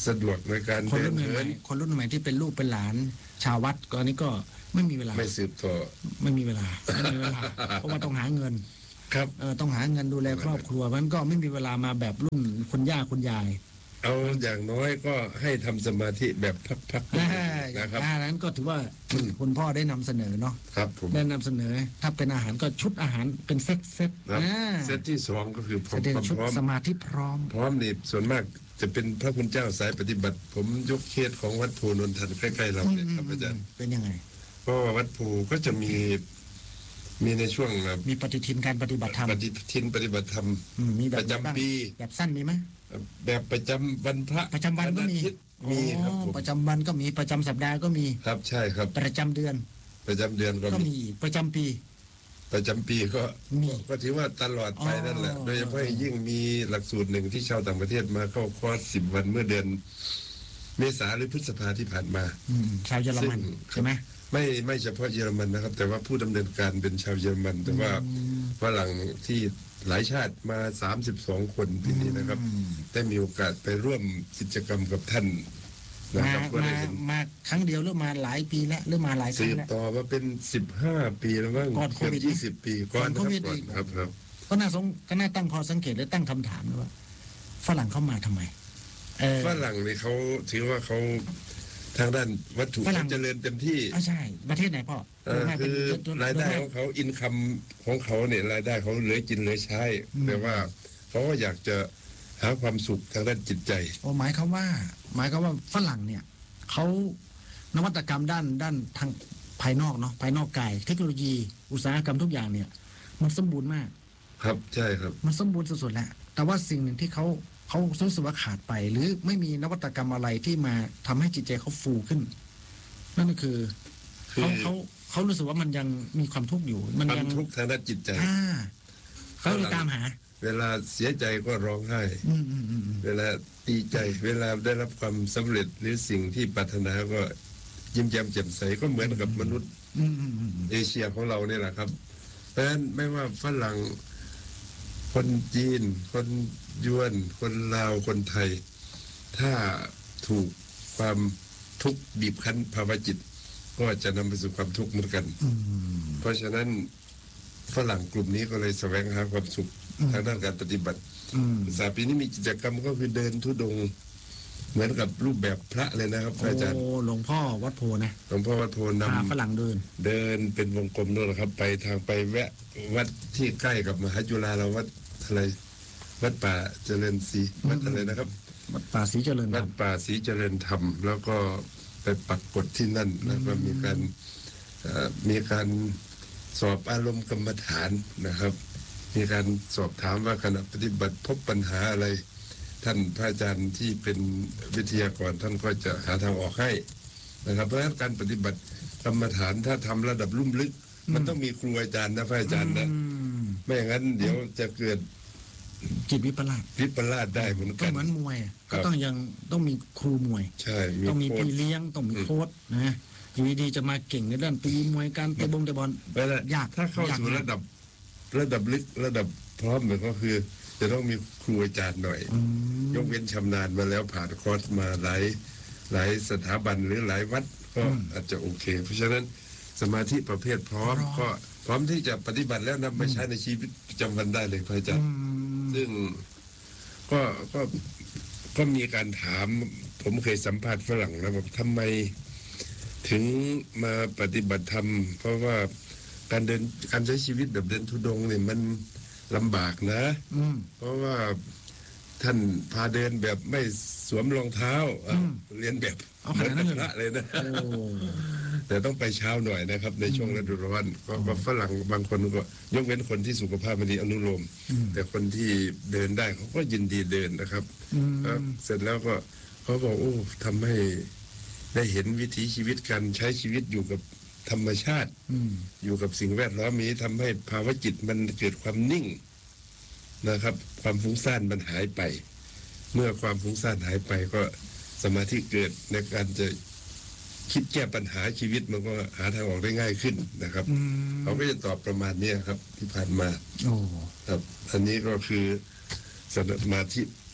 สะดวกในการคนเดิรุ่นนใหเหิม่นๆคนรุ่นใหม่ที่เป็นลูกเป็นหลานชาววัดก็อันนี้ก็ไม่มีเวลาไม่สืบต่อไม่มีเวลาไม่มีเวลา เพราะว่าต้องหาเงินครับเออต้องหาเงินดูแลครอบครัวมันก็ไม่มีเวลามาแบบรุ่นคุณย่าคุณยายเอาอย่างน้อยก็ให้ทำสมาธิแบบพักๆอ่านะครับอ่านั้นก็ถือว่าคุณพ่อได้นำเสนอเนาะครับผมได้นำเสนอถ้าเป็นอาหารก็ชุดอาหารเป็นเซตเซตครับอ่าเซตที่สองก็คือพร้อมเซตความชุดพร้อมสมาธิพร้อมพร้อมนี่ส่วนมากจะเป็นพระคุณเจ้าสายปฏิบัติ ผมยกเคสของวัดโพนนทันใกล้ๆเราเนี่ยครับอาจารย์เป็นยังไงเพราะว่าวัดโพก็จะมีมีในช่วงแบบมีปฏิทินการปฏิบัติธรรมปฏิทินปฏิบัติธรรมอืมมีแบบประจำบ้างปีแบบสั้นมีไหมแบบประจำวันพระประจำวันก็มีอาทิตย์มีครับผมอ๋อประจำวันก็มีประจำสัปดาห์ก็มีครับใช่ครับประจำเดือนประจำเดือนก็ก็มีมีประจำปีประจำปีก็มีก็ถือว่าตลอดไปนั่นแหละอ๋อโดยเฉพาะอย่างยิ่งมีหลักสูตรหนึ่งที่ชาวต่างประเทศมาเข้าคอร์สสิบวันเมื่อเดือนเมษาหรือพฤษภาที่ผ่านมาอืมชาวเยอรมันซึ่งใช่ไหมไม่ไม่เฉพาะเยอรมันนะครับ แต่ว่าผู้ดำเนินการเป็นชาวเยอรมัน แต่ว่าอืมฝรั่งที่หลายชาติมาสามสิบสองคนที่นี่นะครับอืมได้มีโอกาสไปร่วมกิจกรรมกับท่านนะมาครับก็มาได้เห็นมาครั้งเดียวหรือมาหลายปีแล้วหรือมาหลายคสืรั้งบแล้วต่อมาเป็นสิบห้าปีแล้วมั้งก่อนโคเกือบวิดไหมยี่สิบปีก่อนนะก่อนโควิคดรับก่อนอีกครับครับก็น่าสงก็น่าตั้งข้อสังเกตและตั้งคำถามนะว่าฝรั่งเข้ามาทำไมเออฝรั่งนี่เขาถือว่าเขาทางด้านวัตถุฝรั่งเขาเจริญเต็มที่อ่าใช่ ประเทศไหนพ่อเออไม่เป็นคือจนรายได้จนของเขาอินคัมของเขาเนี่ยรายได้เขาเหลือกินเหลือใช้อืมแต่ว่าเขาก็อยากจะหาความสุขทางด้านจิตใจโอ้หมายเขามว่า หมายเขามว่าฝรั่งเนี่ยเขานวัตกรรมด้านด้านทางภายนอกเนาะภายนอกกายเทคโนโลยี อุตสาหกรรมทุกอย่างเนี่ย มันสมบูรณ์มากครับใช่ครับมันสมบูรณ์สุดๆแล้วแต่ว่าสิ่งหนึ่งที่เขาเขารู้สึกว่าขาดไป หรือไม่มีนวัตกรรมอะไรที่มาทำให้จิตใจเขาฟูขึ้น นั่นก็คือคือเขาเขาเขารู้สึกว่ามันยังมีความทุกข์อยู่ มันความยังทุกข์ทางด้านจิตใจอ่าเขาเลยตามหาเวลาเสียใจก็ร้องไห้อืมอืมอืมอืมเวลาดีใจ เวลาได้รับความสำเร็จหรือสิ่งที่ปรารถนาก็ยิ้มแย้มแจ่มใสก็เหมือนกับมนุษย์อืมอืมอืมเอเชียของเราเนี่ยแหละครับ เพราะฉะนั้นไม่ว่าฝรั่งคนจีน คนยวน คนลาวคนไทย ถ้าถูกความทุกข์บีบคั้นภาวะจิต ก็จะนำไปสู่ความทุกข์เหมือนกันอืมเพราะฉะนั้นฝรั่งกลุ่มนี้ก็เลยแสวงหาความสุขอืมทางด้านการปฏิบัติอืมสาปีนี้มีกิจกรรมก็คือเดินธุดงค์เหมือนกับรูปแบบพระเลยนะครับพระอาจารย์โอ้หลวงพ่อวัดโพนะหลวงพ่อวัดโพนพาฝำรั่งเดินเดินเป็นวงกลมนู่นนะครับ ไปทางไปแวะวัดที่ใกล้กับมหาจุฬาเราวัดอะไร วัดป่าเจริญศรีวัดอะไรนะครับวัดป่าศรีเจริญธรวัรดมป่าศรีเจริญธรรม แล้วก็ไปปักกฎที่นั่น แล้วก็มีการเอ่อมีการสอบอารมณ์กรรมฐานนะครับ มีการสอบถามว่าขณะปฏิบัติพบปัญหาอะไร ท่านพระอาจารย์ที่เป็นวิทยากรท่านก็จะหาทางออกให้นะครับ เพราะฉะนั้นการปฏิบัติกรรมฐานถ้าทำระดับลุ่มลึก มันต้องมีครูอาจารย์นะพระอาจารย์นะอืมไม่อย่างนั้นเดี๋ยวจะเกิดจิตวิปลาสวิปลาสได้เหมือนก็กันเหมือนมวยอะครัก็บต้องยังต้องมีครูมวยใช่ต้องมีโค้พี่ชเลี้ยงต้องมีอืมโค้ชนะอยู่ดีๆจะมาเก่งในด้านตีมวยการเตะบงเตะบอลเวลายากถ้าเข้ายากสู่มากระดับระดับลึกระดับพร้อมเนี่ยก็คือ จะต้องมีครูอาจารย์หน่อยอืมยกเว้นชำนาญมาแล้วผ่านคอร์สมาหลายหลายสถาบันหรือหลายวัดก็อาจจะโอเค เพราะฉะนั้นสมาธิประเภทพร้อม ก็พร้อมที่จะปฏิบัติแล้วนำมาใช้ในชีวิตประจำวันได้เลยพระอาจารอืย์มซึ่งก็ก็ก็มีการถาม ผมเคยสัมภาษณ์ฝรั่งนะบอกทำไมถึงมาปฏิบัติธรรม เพราะว่าการเดินการใช้ชีวิตแบบเดินธุดงค์เนี่ยมันลำบากนะอืมเพราะว่าท่านพาเดินแบบไม่สวมรองเท้าอ่ะอืมเรียนแบบเอาขนาดนั้นเลยพระเลยนะโอ้แต่ต้องไปเช้าหน่อยนะครับ ในช่วงฤดูร้อนก็ก็ฝรั่งบางคนก็ยกเว้นคนที่สุขภาพไม่ดีอนุโลมอืมแต่คนที่เดินได้เขาก็ยินดีเดินนะครับอืมครับเสร็จแล้วก็เขาบอกโอ้ทำให้ได้เห็นวิถีชีวิตการใช้ชีวิตอยู่กับธรรมชาติอืมอยู่กับสิ่งแวดล้อมนี้ทำให้ภาวะจิตมันเกิดความนิ่งนะครับ ความฟุ้งซ่านมันหายไป เมื่อความฟุ้งซ่านหายไปก็สมาธิเกิดในการจะคิดแก้ปัญหาชีวิตมันก็หาทางออกได้ง่ายขึ้นนะครับอืมเขาก็จะตอบประมาณเนี้ยครับ ที่ผ่านมาโอ้ครับ อันนี้ก็คือสมาธิ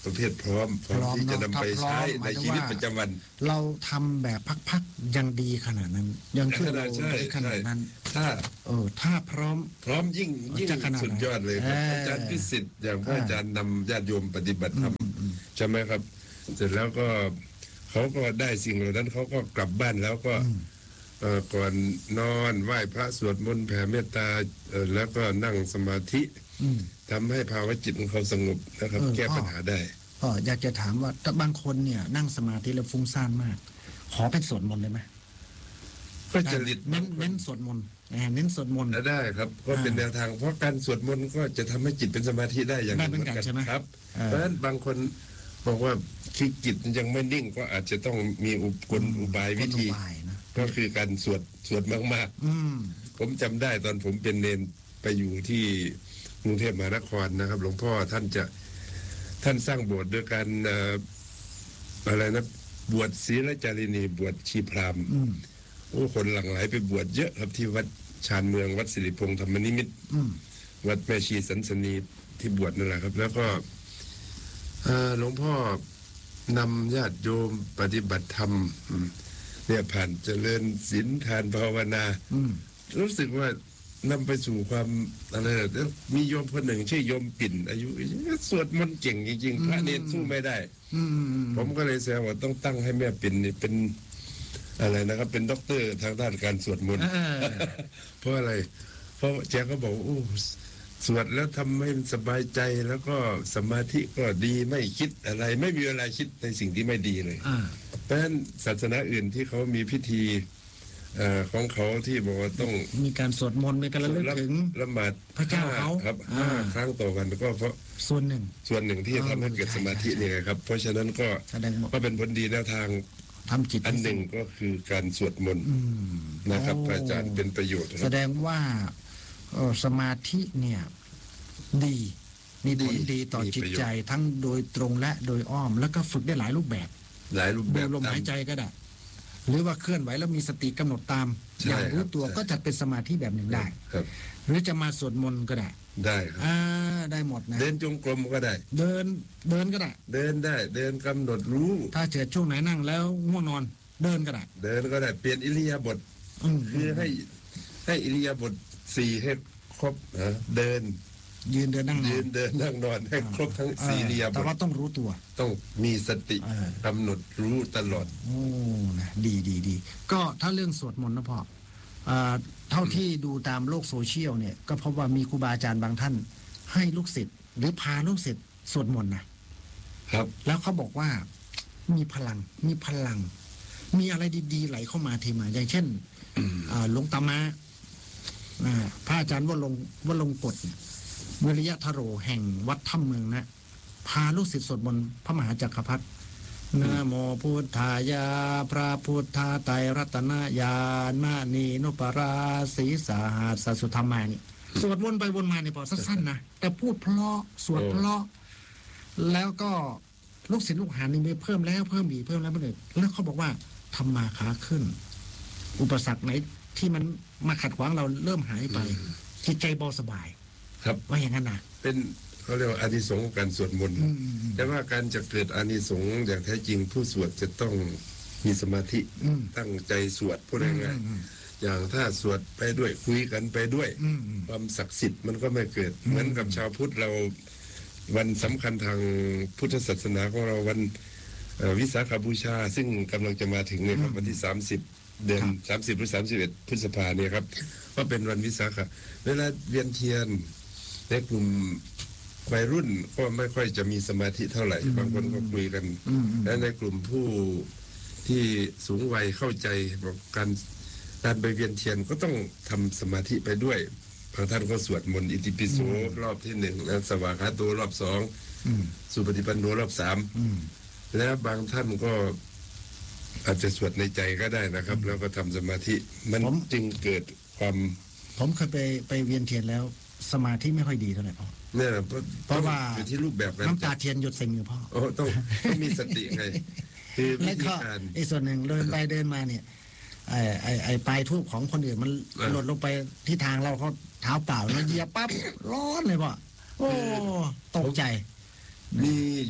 ประเภทพร้อมพร้อมที่จะนำไปใช้ในชีวิตประจำวันเราทำแบบพักๆยังดีขนาดนั้นยังช่วยเราได้ขนาดนั้นถ้าเออถ้าพร้อมพร้อมยิ่งยิ่งสุดยอดเลยครับอาจารย์พิสิทธิ์อย่างพระอาจารย์นำญาติโยมปฏิบัติธรรมใช่ไหมครับเสร็จแล้วก็เขาก็ได้สิ่งเหล่านั้นเขาก็กลับบ้านแล้วก็ก่อนนอนไหว้พระสวดมนต์แผ่เมตตาแล้วก็นั่งสมาธิทำให้ภาวะจิตของเขาสงบนะครับแก้ปัญหาได้ก็อยากจะถามว่าถ้าบางคนเนี่ยนั่งสมาธิแล้วฟุ้งซ่านมากขอเป็นสวดมนต์เลยไหมก็จะลิดเน้นเน้นสวดมนต์เน้นสวดมนต์ได้ครับก็เป็นแนวทางเพราะการสวดมนต์ก็จะทำให้จิตเป็นสมาธิได้อย่างนั้นเหมือนกันใช่ไหมครับเพราะฉะนั้นบางคนบอกว่าคือจิตยังไม่นิ่งก็อาจจะต้องมีอุปกรณ์อุบายวิธีก็คือการสวดสวดมากๆผมจำได้ตอนผมเป็นเนนไปอยู่ที่กรุงเทพมหานครนะครับหลวงพ่อท่านจะท่านสร้างโบสถ์ด้วยการอะไรนะบวชศีลจารีนีบวชชีพราหมณ์โอ้คนหลั่งไหลไปบวชเยอะครับที่วัดชานเมืองวัดสิริพงษ์ธรรมนิมิตรวัดแม่ชีสันสนีที่บวชนั่นแหละครับแล้วก็หลวงพ่อนำญาติโยมปฏิบัติธรรมเนี่ยผ่านเจริญศีลทานภาวนารู้สึกว่านำไปสู่ความอะไรแล้วมีโยมคนหนึ่งชื่อโยมปิ่นอายุสวดมนต์เก่งจริงๆพระเนรสู้ไม่ได้ผมก็เลยแซวว่าต้องตั้งให้แม่ปิ่นนี่เป็นอะไรนะครับเป็นด็อกเตอร์ทางด้านการสวดมนต์เพราะอะไรเพราะแกก็บอกโอ้สวดแล้วทำให้สบายใจแล้วก็สมาธิก็ดีไม่คิดอะไรไม่มีอะไรคิดในสิ่งที่ไม่ดีเลยเพราะฉะนั้นศาสนาอื่นที่เขามีพิธีของเขาที่บอกว่าต้องมีการสวดมนต์มีการระลึกถึงละหมาดพระเจ้าเขาครับห้าครั้งต่อวันก็เพราะส่วนหนึ่งส่วนหนึ่งที่จะทำให้เกิดสมาธินี่ครับเพราะฉะนั้นก็ก็เป็นผลดีแนวทางทำจิตอันหนึ่งก็คือการสวดมนต์นะครับอาจารย์เป็นประโยชน์แสดงว่าสมาธิเนี่ยดีมีผลดีต่อจิตใจทั้งโดยตรงและโดยอ้อมแล้วก็ฝึกได้หลายรูปแบบหลายรูปแบบลมหายใจก็ได้หรือว่าเคลื่อนไหวแล้วมีสติกำหนดตามอย่างรู้ตัวก็จัดเป็นสมาธิแบบหนึ่งได้หรือจะมาสวดมนต์ก็ได้ได้ครับอ่าได้หมดนะเดินจงกรมก็ได้เดินเดินก็ได้เดินได้เดินกำหนดรู้ถ้าเกิดช่วงไหนนั่งแล้วง่วงนอนเดินก็ได้เดินก็ได้เปลี่ยนอิริยาบถคือให้ให้อิริยาบถสี่ให้ครบนะเดินยืนเดินนั่งนอนยืนเดินนั่งนอนให้ครบทั้งสี่อิริยาบถแต่ว่าต้องรู้ตัวต้องมีสติกำหนดรู้ตลอดโอ้นะดีดีดีก็ถ้าเรื่องสวดมนต์นะพ่อเท่าที่ดูตามโลกโซเชียลเนี่ยก็พบว่ามีครูบาอาจารย์บางท่านให้ลูกศิษย์หรือพาลูกศิษย์สวดมนต์นะครับแล้วเขาบอกว่ามีพลังมีพลังมีอะไรดีๆไหลเข้ามาทีมาอย่างเช่นหลวงตามะพระอาจารย์วลงวลงกฎวิริยะทโรแห่งวัดถ้ำเมืองนะพาลูกศิษย์สวดมนต์พระมหาจักรพรรดินะโมพุทธายาพระพุทธาไตรรัตนญาณมานีนุปราศีสาหัสสุธรรมานี่สวดวนไปวนมาเนี่ยพอสั้นๆนะแต่พูดเพราะสวดเพราะแล้วก็ลูกศิษย์ลูกหานี่มีเพิ่มแล้วเพิ่มอีกเพิ่มแล้วเพิ่มอีกแล้วเขาบอกว่าทำมาค้าขึ้นอุปสรรคไหนที่มันมาขัดขวางเราเริ่มหายไปจิตใจเบาสบายครับว่าอย่างนั้นนะเป็นเขาเรียกว่าอานิสงส์ของการสวดมนต์แต่ว่าการจะเกิดอานิสงส์อย่างแท้จริงผู้สวดจะต้องมีสมาธิตั้งใจสวดพูดง่ายๆอย่างถ้าสวดไปด้วยคุยกันไปด้วยความศักดิ์สิทธิ์มันก็ไม่เกิดเหมือนกับชาวพุทธเราวันสำคัญทางพุทธศาสนาของเราวันวิสาขบูชาซึ่งกำลังจะมาถึงในวันที่สามสิบเดือนสามสิบหรือสามสิบเอ็ดพฤษภาเนี่ยครับก็เป็นวันวิสาขะเวลาเวียนเทียนในกลุ่มวัยรุ่นก็ไม่ค่อยจะมีสมาธิเท่าไหร่บางคนก็คุยกันและในกลุ่มผู้ที่สูงวัยเข้าใจบอกการการไปเวียนเทียนก็ต้องทำสมาธิไปด้วยบางท่านก็สวดมนต์อิติปิโสรอบที่หนึ่งแล้วสวากขาโตรอบสองสุปฏิปันโนรอบสามและบางท่านก็อาจจะสวดในใจก็ได้นะครับแล้วก็ทำสมาธิมันจึงเกิดความผมเคยไปไปเวียนเทียนแล้วสมาธิไม่ค่อยดีเท่าไหร่พ่อเนี่ยเพราะว่าอยู่ที่รูปแบบน้ำตาเทียนหยดใส่มือพ่อโอ้ต้องต้องมีสติไงคือวิธีการไอ้ส่วนหนึ่งเดินไปเดินมาเนี่ยไอ้ไอ้ไอ้ปลายทูบของคนอื่นมันหล่นลงไปที่ทางเราเขาเท้าเปล่าแล้วเหยียบปั๊บร้อนเลยพ่อโอ้ตกใจมีอยู่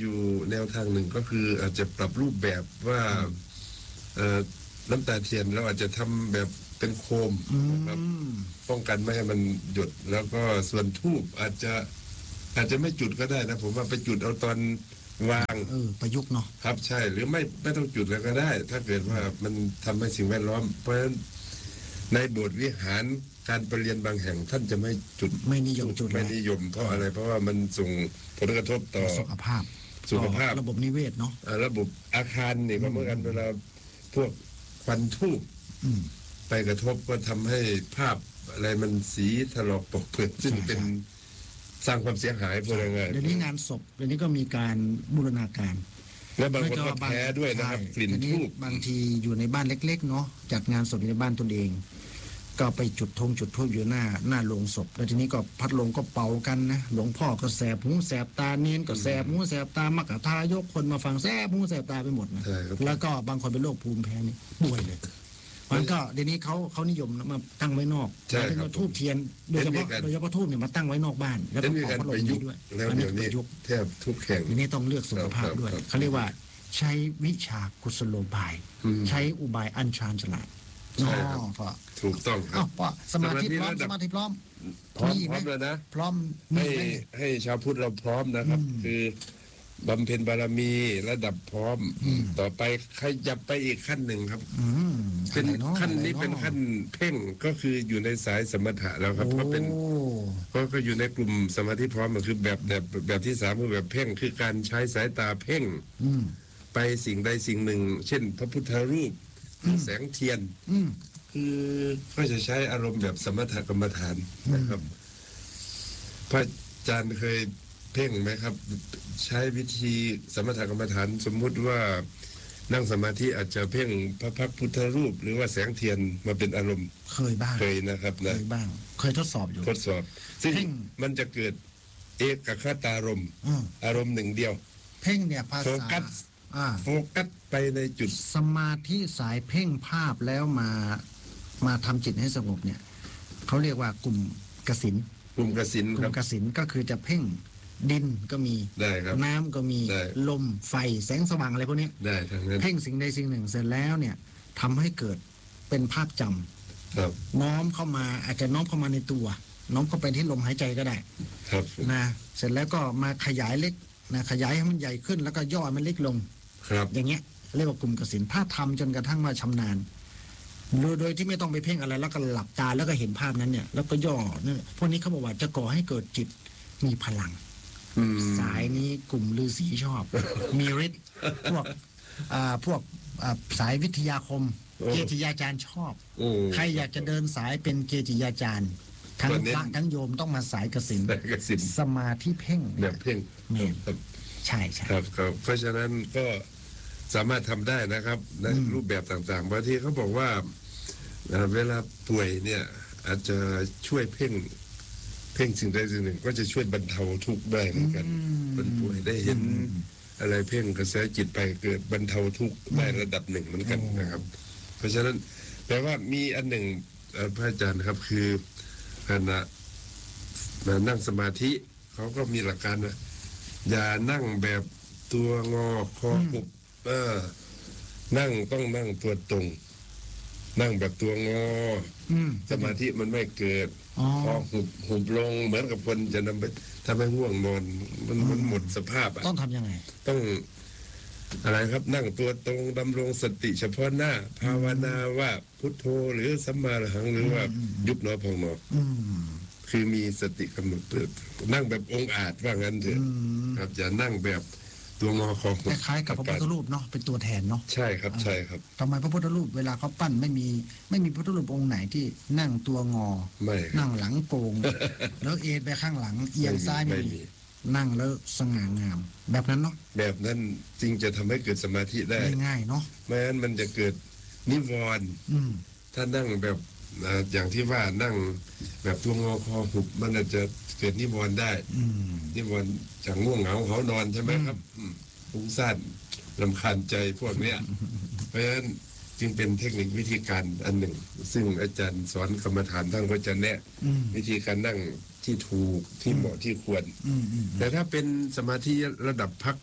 แนวทางหนึ่งก็คืออาจจะปรับรูปแบบว่าเอ่อน้ำตาเทียนเราอาจจะทำแบบเป็นโคมนะครับป้องกันไม่ให้มันหยดแล้วก็ส่วนทูบอาจจะอาจจะไม่จุดก็ได้นะผมว่าไปจุดเอาตอนวางเออประยุกต์เนาะครับใช่หรือไม่ไม่ต้องจุดแล้วก็ได้ ถ้าเกิดว่ามันทำให้สิ่งแวดล้อมเพราะฉะนั้นในโบสถ์วิหารการประเรียนบางแห่งท่านจะไม่จุดไม่นิยมจุดไม่นิยมเพราะอะไรเพราะว่ามันส่งผลกระทบต่อสุขภาพสุขภาพระบบนิเวศเนาะระบบอาคารนี่ก็เหมือนกันเวลาพวกควันทูบไปกระทบก็ทำให้ภาพอะไรมันสีถลอกปกเปื้อนซึ่งเป็นสร้างความเสียหายพวกอะไรเดี๋ยวนี้งานศพเดี๋ยวนี้ก็มีการบูรณาการและบางคนก็แพ้ด้วยนะครับกลิ่นทูบบางทีอยู่ในบ้านเล็กๆเนาะจัดงานศพในบ้านตนเองก็ไปจุดธงจุดทูบอยู่หน้าหน้าโรงศพแล้วทีนี้ก็พัดลมก็เป่ากันนะหลวงพ่อก็แสบหูแสบตาเนียนก็แสบหูแสบตามักกะทายกคนมาฟังแสบหูแสบตาไปหมดนะแล้วก็บางคนเป็นโรคภูมิแพ้นี่ป่วยเลยมันก็เดี๋ยวนี้เขาเขานิยมมาตั้งไว้นอกใช่ครับทูบเทียนโดยเฉพาะโดยเฉพาะทูบเนี่ยมาตั้งไว้นอกบ้านแล้วก็ขอพัดลมด้วยแล้วเดี๋ยวนี้แทบทุกแห่งทีนี้ต้องเลือกสุขภาพด้วยเขาเรียกว่าใช้วิชากุศโลบายใช้อุบายอัญชานฉลาดใช่ครับถูกต้องครับอ้าวสมาธิพร้อมสมาธิพร้อมพร้อมพร้อมแล้วนะพร้อมให้ให้ชาวพุทธเราพร้อมนะครับคือบำเพ็ญบารมีระดับพร้อมต่อไปขยับไปอีกขั้นหนึ่งครับเป็นขั้นนี้เป็นขั้นเพ่งก็คืออยู่ในสายสมถะแล้วครับเพราะเป็นก็ก็อยู่ในกลุ่มสมาธิพร้อมมันคือแบบแบบแบบที่สามคือแบบเพ่งคือการใช้สายตาเพ่งไปสิ่งใดสิ่งหนึ่งเช่นพระพุทธรูปแสงเทียนคือก็จะใช้อารมณ์แบบสมถกรรมฐานนะครับพระอาจารย์เคยเพ่งไหมครับใช้วิธีสมถกรรมฐานสมมุติว่านั่งสมาธิอาจจะเพ่งพระพักพุทธรูปหรือว่าแสงเทียนมาเป็นอารมณ์เคยบ้างเคยนะครับนะเคยบ้างเคยทดสอบอยู่ทดสอบซึ่งมันจะเกิดเอกคตารมณ์อารมณ์หนึ่งเดียวเพ่งเนี่ยภาษาโฟกัสโฟกัสไปในจุดสมาธิสายเพ่งภาพแล้วมามาทำจิตให้สงบเนี่ยเขาเรียกว่ากลุ่มกสินกลุ่มกสินกลุ่มกสินก็คือจะเพ่งดินก็มีน้ำก็มีลมไฟแสงสว่างอะไรพวกนี้ได้ทั้งนั้นเพ่งสิ่งใดสิ่งหนึ่งเสร็จแล้วเนี่ยทำให้เกิดเป็นภาพจำครับน้อมเข้ามาอาจจะน้อมเข้ามาในตัวน้อมเข้าไปที่ลมหายใจก็ได้ครับนะเสร็จแล้วก็มาขยายเล็กนะขยายให้มันใหญ่ขึ้นแล้วก็ย่อมันเล็กลงครับอย่างเงี้ยเรียกว่ากลุ่มกสินถ้าทำจนกระทั่งว่าชำนาญโดยโดยที่ไม่ต้องไปเพ่งอะไรแล้วก็หลับตาแล้วก็เห็นภาพนั้นเนี่ยแล้วก็ย่อเนี่ยพวกนี้เขาบอกว่าจะก่อให้เกิดจิตมีพลังสายนี้กลุ่มฤาษีชอบมีฤทธิ์พวกอ่าพวกอ่าสายวิทยาคมเกจิยาจารย์ชอบใครอยากจะเดินสายเป็นเกจิยาจารย์ทั้งพระทั้งโยมต้องมาสายกสินสมาธิเพ่งแบบเพ่งใช่ใช่ครับครับเพราะฉะนั้นก็สามารถทำได้นะครับในรูปแบบต่างๆบางทีเขาบอกว่าเวลาป่วยเนี่ยอาจจะช่วยเพ่งเพ่งสิ่งใดสิ่งหนึ่งก็จะช่วยบรรเทาทุกข์ได้เหมือนกันคนป่วยได้เห็นอะไรเพ่งกระแสจิตไปเกิดบรรเทาทุกข์ได้ระดับหนึ่งเหมือนกันนะครับเพราะฉะนั้นแปลว่ามีอันหนึ่งพระอาจารย์ครับคือขณะนั่งสมาธิเขาก็มีหลักการว่าอย่านั่งแบบตัวงอคอหุบเออนั่งต้องนั่งตัวตรงนั่งแบบตัวงอสมาธิมันไม่เกิดคอหุบหุบลงเหมือนกับคนจะนำไปทำให้ง่วงนอนมันมันหมดสภาพอ่ะต้องทำยังไงต้องอะไรครับนั่งตัวตรงดำรงสติเฉพาะหน้าภาวนาว่าพุทโธหรือสัมมาอรหังหรือว่ายุบหนอพองหนอคือมีสติกำหนดเปิดนั่งแบบองค์อาจว่างั้นเถอะครับอย่านั่งแบบตัวงอคอคล้ายๆกับพระพุทธรูปเนาะเป็นตัวแทนเนาะใช่ครับใช่ครับทำไมพระพุทธรูปเวลาเขาปั้นไม่มีไม่มีพระพุทธรูปองค์ไหนที่นั่งตัวงอนั่งหลังโก่งแล้วเอ็นไปข้างหลังเอียงซ้ายไม่มีนั่งแล้วสง่างามแบบนั้นเนาะแบบนั้นจริงจะทำให้เกิดสมาธิได้ง่ายๆเนาะไม่งั้นมันจะเกิดนิวรณ์ถ้านั่งแบบอย่างที่ว่านั่งแบบตัวงอคอหุบมันอาจจะเกิดนิวรณ์ได้นิวรณ์จากง่วงเหงาเขานอนใช่ไหมครับฟุ้งซ่านรำคาญใจพวกเนี้ยเพราะฉะนั้นจึงเป็นเทคนิควิธีการอันหนึ่งซึ่งอาจารย์สอนกรรมฐานท่านก็จะแนะวิธีการนั่งที่ถูกที่เหมาะที่ควรแต่ถ้าเป็นสมาธิระดับพัก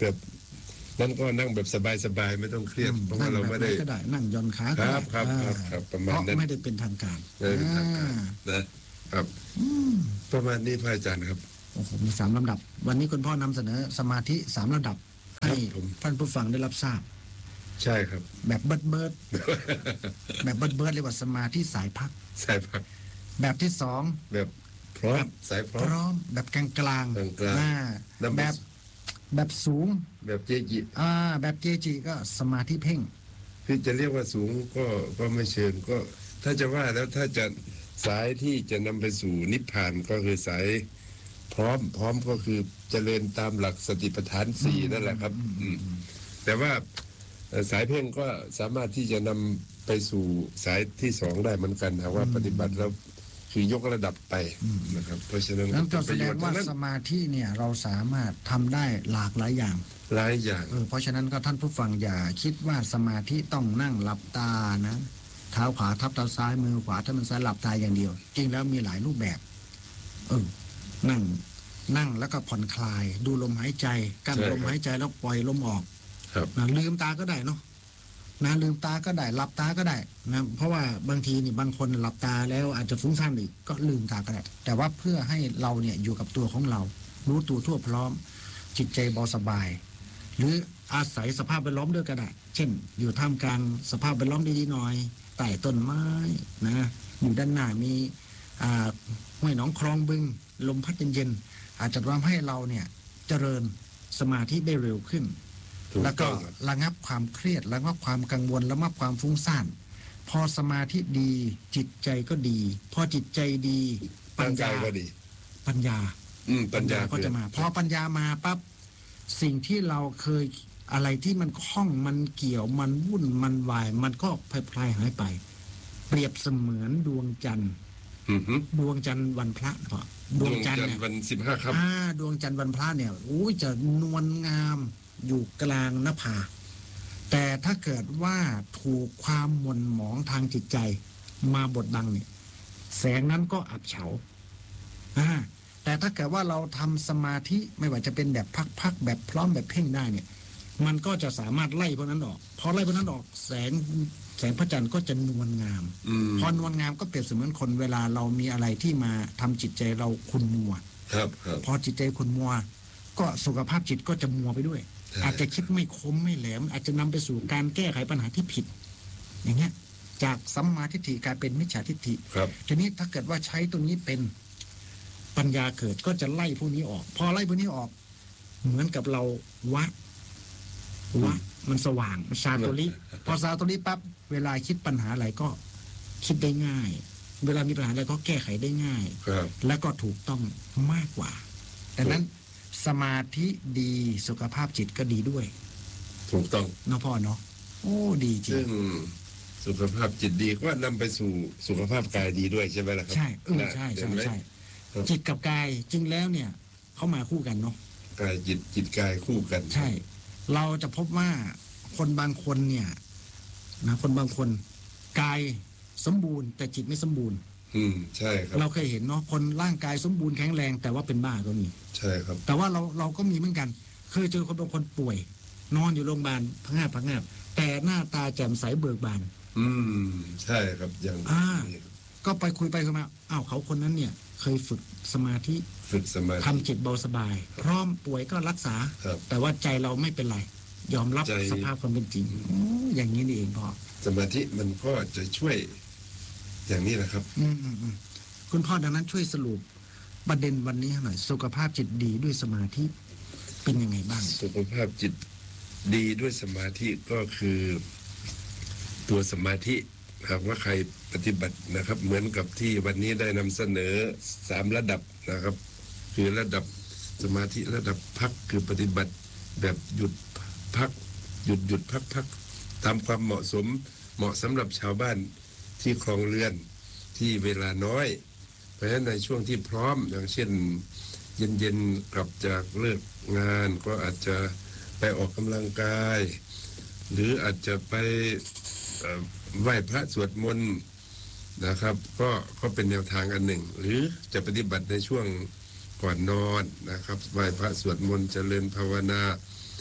แบบนั่นก็นั่งแบบสบายๆไม่ต้องเครียดเพราะว่าเราไม่ได้ก็ได้นั่งย่อนขาครับครับครับครับประมาณนั้นไม่ได้เป็นทางการไม่ได้เป็นทางการนะครับประมาณนี้พระอาจารย์ครับโอ้โหมีสามลำดับวันนี้คุณพ่อนำเสนอสมาธิสามระดับให้ท่านผู้ฟังได้รับทราบใช่ครับแบบเบิร์ดเบิร์ดแบบเบิร์ดเบิร์ดเรียกว่าสมาธิสายพักสายพักแบบที่สองแบบพร้อมสายพร้อมแบบกลางกลางแบบแบบสูงแบบเจจิอ่าแบบเจจิก็สมาธิเพ่งคือจะเรียกว่าสูงก็ก็ไม่เชิงก็ถ้าจะว่าแล้วถ้าจะสายที่จะนำไปสู่นิพพานก็คือสายพร้อมพร้อมก็คือเจริญตามหลักสติปัฏฐานสี่นั่นแหละครับแต่ว่าสายเพ่งก็สามารถที่จะนำไปสู่สายที่สองได้เหมือนกันหากว่าปฏิบัติแล้วคือยกระดับไปนะครับเพราะฉะนั้นนั่นก็แสดงว่าสมาธิเนี่ยเราสามารถทำได้หลากหลายอย่างหลายอย่างเออเพราะฉะนั้นก็ท่านผู้ฟังอย่าคิดว่าสมาธิต้องนั่งหลับตานะเท้าขวาทับเท้าซ้ายมือขวาทับมือซ้ายหลับตาอย่างเดียวจริงแล้วมีหลายรูปแบบเออนั่งนั่งแล้วก็ผ่อนคลายดูลมหายใจกั้นลมหายใจแล้วปล่อยลมออกนะลืมตาก็ได้เนาะนะลืมตาก็ได้หลับตาก็ได้นะเพราะว่าบางทีนี่บางคนหลับตาแล้วอาจจะฟุ้งซ่านอีกก็ลืมตาก็ได้แต่ว่าเพื่อให้เราเนี่ยอยู่กับตัวของเรารู้ตัวทั่วพร้อมจิตใจเบาสบายหรืออาศัยสภาพแวดล้อมด้วยก็ได้เช่นอยู่ท่ามกลางสภาพแวดล้อมดีๆหน่อยใต้ต้นไม้นะอยู่ด้านหน้ามีอ่าห้วยหนองคลองบึงลมพัดเย็นๆอาจจะทำให้เราเนี่ยเจริญสมาธิได้เร็วขึ้นแล้วก็ระงับความเครียดระงับความกังวลระงับความฟุ้งซ่านพอสมาธิดีจิตใจก็ดีพอจิตใจดีปัญญาก็ดีปัญญาอืมปัญญาก็จะมาพอปัญญามาปั๊บสิ่งที่เราเคยอะไรที่มันคล้องมันเกี่ยวมันวุ่นมันวายมันก็พลายหายไปเปรียบเสมือนดวงจันทร์ดวงจันทร์วันพระเนาะดวงจันทร์วันสิบห้าค่ำอ่าดวงจันทร์วันพระเนี่ยโอ้ยจะนวลงามอยู่กลางหน้าผาแต่ถ้าเกิดว่าถูกความหม่นหมองทางจิตใจมาบดบังเนี่ยแสงนั้นก็อับเฉาอ่าแต่ถ้าเกิดว่าเราทำสมาธิไม่ว่าจะเป็นแบบพักๆแบบพร้อมแบบเพ่งได้เนี่ยมันก็จะสามารถไล่พวกนั้นออกพอไล่พวกนั้นออกแสงแสงพระจันทร์ก็จะนวลงามพอนวลงามก็เปรียบเสมือนคนเวลาเรามีอะไรที่มาทำจิตใจเราขุ่นมัวครับพอจิตใจขุ่นมัวก็สุขภาพจิตก็จะมัวไปด้วยอาจจะคิดไม่คมไม่แหลมอาจจะนำไปสู่การแก้ไขปัญหาที่ผิดอย่างเงี้ยจากสัมมาทิฏฐิกลายเป็นมิจฉาทิฏฐิทีนี้ถ้าเกิดว่าใช้ตัวนี้เป็นปัญญาเกิดก็จะไล่พวกนี้ออกพอไล่พวกนี้ออกเหมือนกับเราวัดวัดมันสว่างซาโตริพอซาโตริปั๊บเวลาคิดปัญหาอะไรก็คิดได้ง่ายเวลามีปัญหาอะไรก็แก้ไขได้ง่ายและก็ถูกต้องมากกว่าดังนั้นสมาธิดีสุขภาพจิตก็ดีด้วยถูกต้องเนาะพ่อเนาะโอ้ดีจริงซึ่งสุขภาพจิตดีก็นำไปสู่สุขภาพกายดีด้วยใช่ไหมล่ะครับใช่เออใช่ใช่ใช่จิตกับกายจริงแล้วเนี่ยเขามาคู่กันเนาะกายจิตจิตกายคู่กันใช่เราจะพบว่าคนบางคนเนี่ยนะคนบางคนกายสมบูรณ์แต่จิตไม่สมบูรณ์อืมใช่ครับเราเคยเห็นเนาะคนร่างกายสมบูรณ์แข็งแรงแต่ว่าเป็นบ้าก็มีใช่ครับแต่ว่าเราเราก็มีเหมือนกันเคยเจอคนบางคนป่วยนอนอยู่โรงพยาบาลพังงาบพังงาบแต่หน้าตาแจ่มใสเบิกบานอืมใช่ครับอย่างอ่าก็ไปคุยไปคุยมาอ้าวเขาคนนั้นเนี่ยเคยฝึกสมาธิฝึกสมาธิทำจิตเบาสบายพร้อมป่วยก็รักษาแต่ว่าใจเราไม่เป็นไรยอมรับสภาพความเป็นจริงอย่างนี้นี่เองพ่อสมาธิมันก็จะช่วยอย่างนี้แหละครับอืมอืมอืมคุณพ่อดังนั้นช่วยสรุปประเด็นวันนี้หน่อยสุขภาพจิตดีด้วยสมาธิเป็นยังไงบ้างสุขภาพจิตดีด้วยสมาธิก็คือตัวสมาธิหากว่าใครปฏิบัตินะครับเหมือนกับที่วันนี้ได้นำเสนอสามระดับนะครับคือระดับสมาธิระดับพักคือปฏิบัติแบบหยุดพักหยุดหยุดพักพักตามความเหมาะสมเหมาะสำหรับชาวบ้านที่ครองเรือนที่เวลาน้อยเพราะฉะนั้นในช่วงที่พร้อมอย่างเช่นเย็นๆกลับจากเลิกงานก็อาจจะไปออกกำลังกายหรืออาจจะไปไหว้พระสวดมนต์นะครับก็ก็เป็นแนวทางอันหนึ่งหรือจะปฏิบัติในช่วงก่อนนอนนะครับไหว้พระสวดมนต์เจริญภาวนา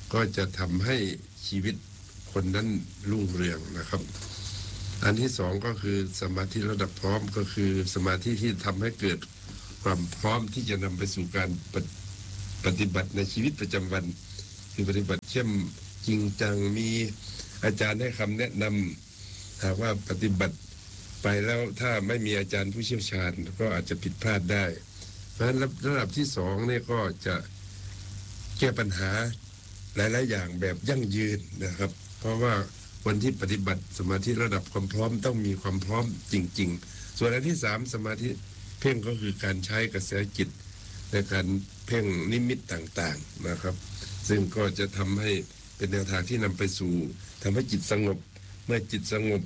ก็จะทำให้ชีวิตคนนั้นรุ่งเรืองนะครับอันที่สองก็คือสมาธิระดับพร้อมก็คือสมาธิที่ทำให้เกิดความพร้อมที่จะนำไปสู่การปฏิบัติในชีวิตประจำวันคือปฏิบัติเข้มจริงจังมีอาจารย์ให้คำแนะนำหากว่าปฏิบัติไปแล้วถ้าไม่มีอาจารย์ผู้เชี่ยวชาญก็อาจจะผิดพลาดได้เพราะฉะนั้นระดับที่สองเนี่ยก็จะแก้ปัญหาหลายๆอย่างแบบยั่งยืนนะครับเพราะว่าคนที่ปฏิบัติสมาธิระดับความพร้อมต้องมีความพร้อมจริงๆส่วนอันที่สามสมาธิเพ่งก็คือการใช้กระแสจิตในการเพ่งนิมิตต่างๆนะครับซึ่งก็จะทำให้เป็นแนวทางที่นำไปสู่ทำให้จิตสงบเมื่อจิตสงบ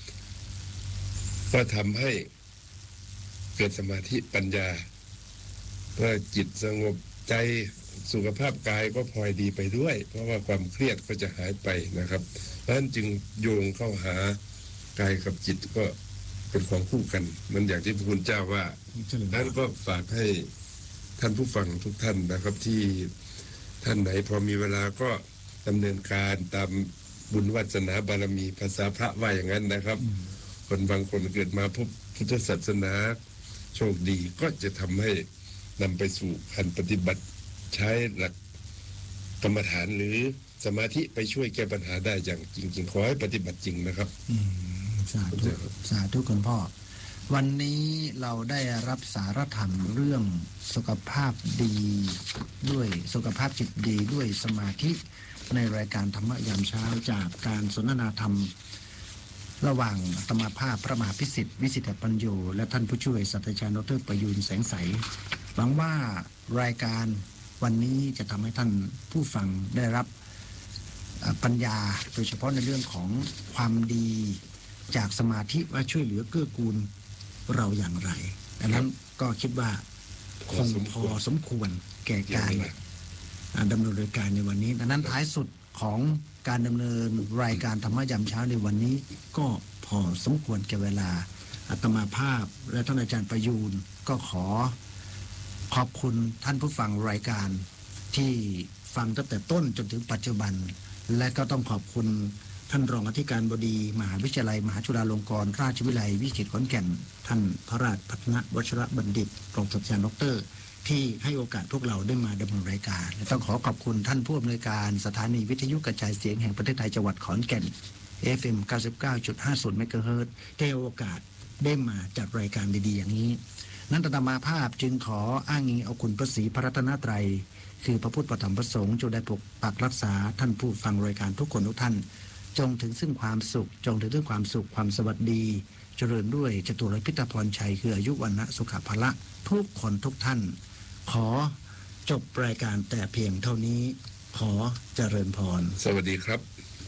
ก็ทำให้เกิดสมาธิปัญญาเมื่อจิตสงบใจสุขภาพกายก็พลอยดีไปด้วยเพราะว่าความเครียดก็จะหายไปนะครับเพราะฉะนั้นจึงโยงเข้าหากายกับจิตก็เป็นของคู่กันมันอย่างที่พระคุณเจ้าว่านั้นก็ฝากให้ท่านผู้ฟังทุกท่านนะครับที่ท่านไหนพอมีเวลาก็ดำเนินการตามบุญวาสนาบารมีภาษาพระว่าอย่างนั้นนะครับคนบางคนเกิดมาพบพุทธศาสนาโชคดีก็จะทำให้นำไปสู่การปฏิบัติใช้หลักกรรมฐานหรือสมาธิไปช่วยแก้ปัญหาได้อย่างจริงๆขอให้ปฏิบัติจริงนะครับสาธุสาธุคุณพ่อวันนี้เราได้รับสารธรรมเรื่องสุขภาพดีด้วยสุขภาพจิตดีด้วยสมาธิในรายการธรรมยามเช้าจากการสนทนาธรรมระหว่างอาตมาภาพพระมหาพิสิทธิ์วิสิทธิปัญโยและท่านผู้ช่วยศาสตราจารย์ดร.ประยูรแสงใสหวังว่ารายการวันนี้จะทำให้ท่านผู้ฟังได้รับปัญญาโดยเฉพาะในเรื่องของความดีจากสมาธิว่าช่วยเหลือเกื้อกูลเราอย่างไรดังนั้นก็คิดว่าคงพอสมควรแก่การดำเนินรายการในวันนี้ดังนั้นท้ายสุดของการดำเนินรายการธรรมยามเช้าในวันนี้ก็พอสมควรแก่เวลาอาตมาภาพและท่านอาจารย์ประยูรก็ขอขอบคุณท่านผู้ฟังรายการที่ฟังตั้งแต่ต้นจนถึงปัจจุบันและก็ต้องขอบคุณท่านรองอธิการบดีมหาวิทยาลัยมหาจุฬาลงกรณราชวิทยาลัยวิจิตรขอนแก่นท่านพระราชพัฒนวชรบัณฑิตรองศาสตราจารย์ดร.ที่ให้โอกาสพวกเราได้มาดำเนินรายการและต้องขอขอบคุณท่านผู้อำนวยการสถานีวิทยุกระจายเสียงแห่งประเทศไทยจังหวัดขอนแก่น เอฟ เอ็ม เก้าสิบเก้าจุดห้าศูนย์ เมกะเฮิรตซ์ได้โอกาสได้มาจัดรายการดีๆอย่างนี้นั้นอาตมาภาพจึงขออ้างอิงเอาคุณพระศรีพระรัตนตรัยคือพระพุทธพระธรรมพระสงฆ์จงได้ปกปักรักษาท่านผู้ฟังรายการทุกคนทุกท่านจงถึงซึ่งความสุขจงถึงซึ่งความสุขความสวัสดีเจริญด้วยจตุรพิธพรชัยคืออายุวรรณะสุขภละทุกคนทุกท่านขอจบรายการแต่เพียงเท่านี้ขอเจริญพรสวัสดีครับ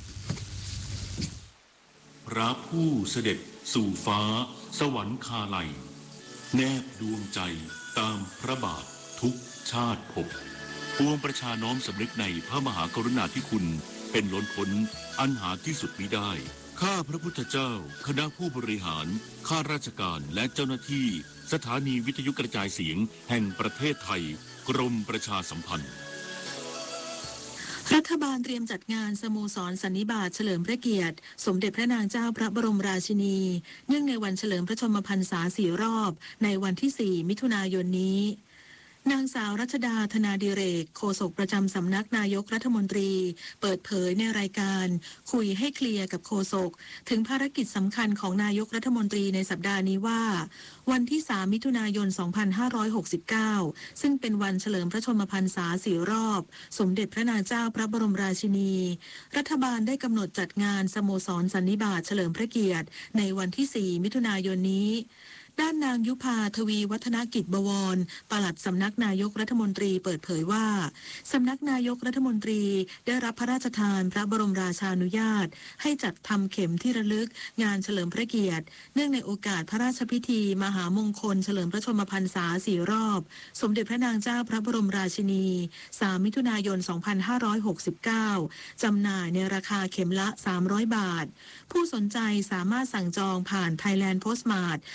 พระผู้เสด็จสู่ฟ้าสวรรคาลัยแนบดวงใจตามพระบาททุกชาติภพปวงประชาน้อมสำนึกในพระมหากรุณาธิคุณเป็นล้นพ้นอันหาที่สุดมิได้ข้าพระพุทธเจ้าคณะผู้บริหารข้าราชการและเจ้าหน้าที่สถานีวิทยุกระจายเสียงแห่งประเทศไทยกรมประชาสัมพันธ์รัฐบาลเตรียมจัดงานสโมสรสันนิบาตเฉลิมพระเกียรติสมเด็จพระนางเจ้าพระบรมราชินีเนื่องในวันเฉลิมพระชนมพรรษาสี่รอบในวันที่สี่มิถุนายนนี้นางสาวรัชดาธนาดิเรกโฆษกประจำสำนักนายกรัฐมนตรีเปิดเผยในรายการคุยให้เคลียร์กับโฆษกถึงภารกิจสำคัญของนายกรัฐมนตรีในสัปดาห์นี้ว่าวันที่สามมิถุนายนสองพันห้าร้อยหกสิบเก้าซึ่งเป็นวันเฉลิมพระชนมพรรษาสี่รอบสมเด็จพระนางเจ้าพระบรมราชินีรัฐบาลได้กำหนดจัดงานสโมสรสันนิบาตเฉลิมพระเกียรติในวันที่สี่มิถุนายนนี้ด้านนางยุพาทวีวัฒนกิจบวรปลัดสำนักนายกรัฐมนตรีเปิดเผยว่าสำนักนายกรัฐมนตรีได้รับพระราชทานพระบรมราชานุญาตให้จัดทำเข็มที่ระลึกงานเฉลิมพระเกียรติเนื่องในโอกาสพระราชพิธีมหามงคลเฉลิมพระชนมพรรษาสี่รอบสมเด็จพระนางเจ้าพระบรมราชินีสามมิถุนายนสองพันห้าร้อยหกสิบเก้าจำหน่ายในราคาเข็มละสามร้อยบาทผู้สนใจสามารถสั่งจองผ่าน Thailand Postmart หรือที่